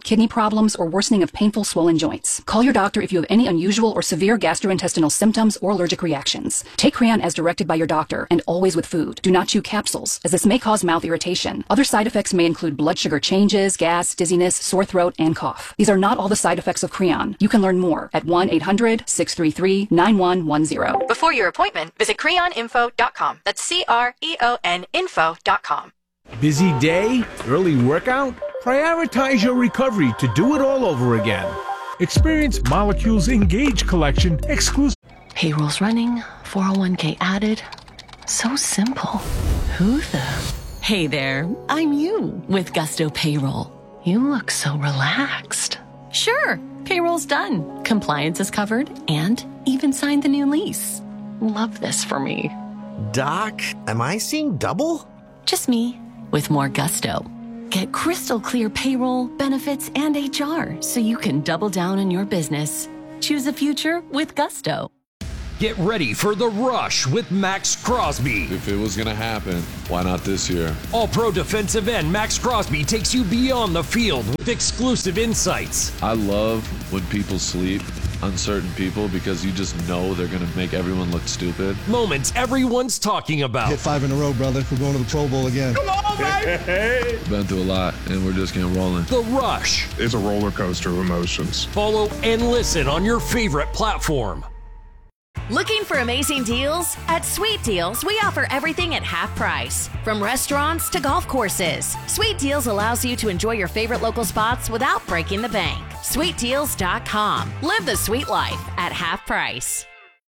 problems, or worsening of painful swollen joints. Call your doctor if you have any unusual or severe gastrointestinal symptoms or allergic reactions. Take Creon as directed by your doctor and always with food. Do not chew capsules, as this may cause mouth irritation. Other side effects may include blood sugar changes, gas, dizziness, sore throat, and cough. These are not all the side effects of Creon. You can learn more at one eight hundred six three three nine one one zero. Before your appointment, visit creon info dot com. That's C R E O N info dot com. Busy day? Early workout? Prioritize your recovery to do it all over again. Experience Molecule's Engage collection exclusive. Payroll's running, four oh one k added. So simple. Who the? Hey there, I'm you with Gusto Payroll. You look so relaxed. Sure, payroll's done. Compliance is covered and even signed the new lease. Love this for me. Doc, am I seeing double? Just me with more gusto. Get crystal clear payroll, benefits, and H R so you can double down on your business. Choose a future with Gusto. Get ready for the rush with Max Crosby. If it was going to happen, why not this year? All-pro defensive end Max Crosby takes you beyond the field with exclusive insights. I love when people sleep, uncertain people, because you just know they're going to make everyone look stupid. Moments everyone's talking about. Hit five in a row, brother. We're going to the Pro Bowl again. Come on, baby! Been through a lot, and we're just getting rolling. The Rush is a roller coaster of emotions. Follow and listen on your favorite platform. Looking for amazing deals? At Sweet Deals, we offer everything at half price. From restaurants to golf courses, Sweet Deals allows you to enjoy your favorite local spots without breaking the bank. sweet deals dot com. Live the sweet life at half price.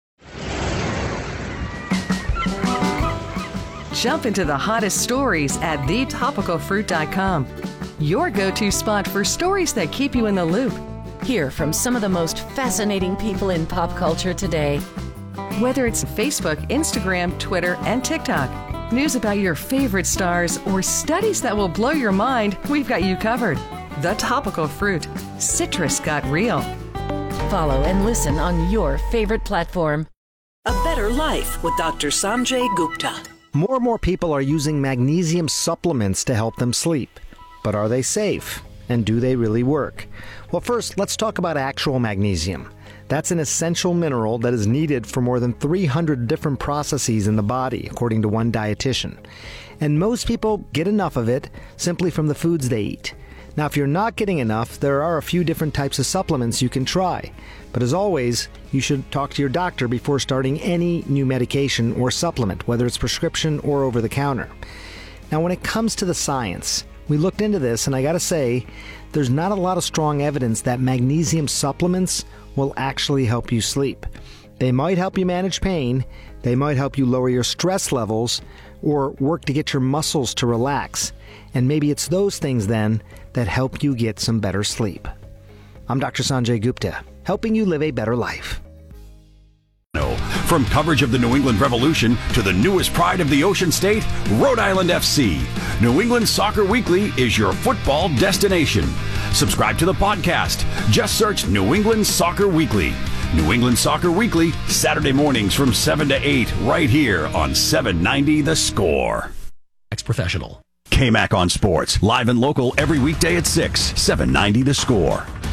Jump into the hottest stories at the topical fruit dot com. Your go-to spot for stories that keep you in the loop. Hear from some of the most fascinating people in pop culture today. Whether it's Facebook, Instagram, Twitter, and TikTok, news about your favorite stars, or studies that will blow your mind, we've got you covered. The Topical Fruit. Citrus got real. Follow and listen on your favorite platform. A Better Life with Doctor Sanjay Gupta. More and more people are using magnesium supplements to help them sleep. But are they safe? And do they really work? Well, first, let's talk about actual magnesium. That's an essential mineral that is needed for more than three hundred different processes in the body, according to one dietitian. And most people get enough of it simply from the foods they eat. Now, if you're not getting enough, there are a few different types of supplements you can try. But as always, you should talk to your doctor before starting any new medication or supplement, whether it's prescription or over the counter. Now, when it comes to the science, we looked into this, and I gotta say, there's not a lot of strong evidence that magnesium supplements will actually help you sleep. They might help you manage pain, they might help you lower your stress levels, or work to get your muscles to relax. And maybe it's those things then that help you get some better sleep. I'm Doctor Sanjay Gupta, helping you live a better life. From coverage of the New England Revolution to the newest pride of the Ocean State, Rhode Island F C. New England Soccer Weekly is your football destination. Subscribe to the podcast. Just search New England Soccer Weekly. New England Soccer Weekly, Saturday mornings from seven to eight, right here on seven ninety The Score. Ex-professional. K-Mac on Sports, live and local every weekday at six, seven ninety The Score.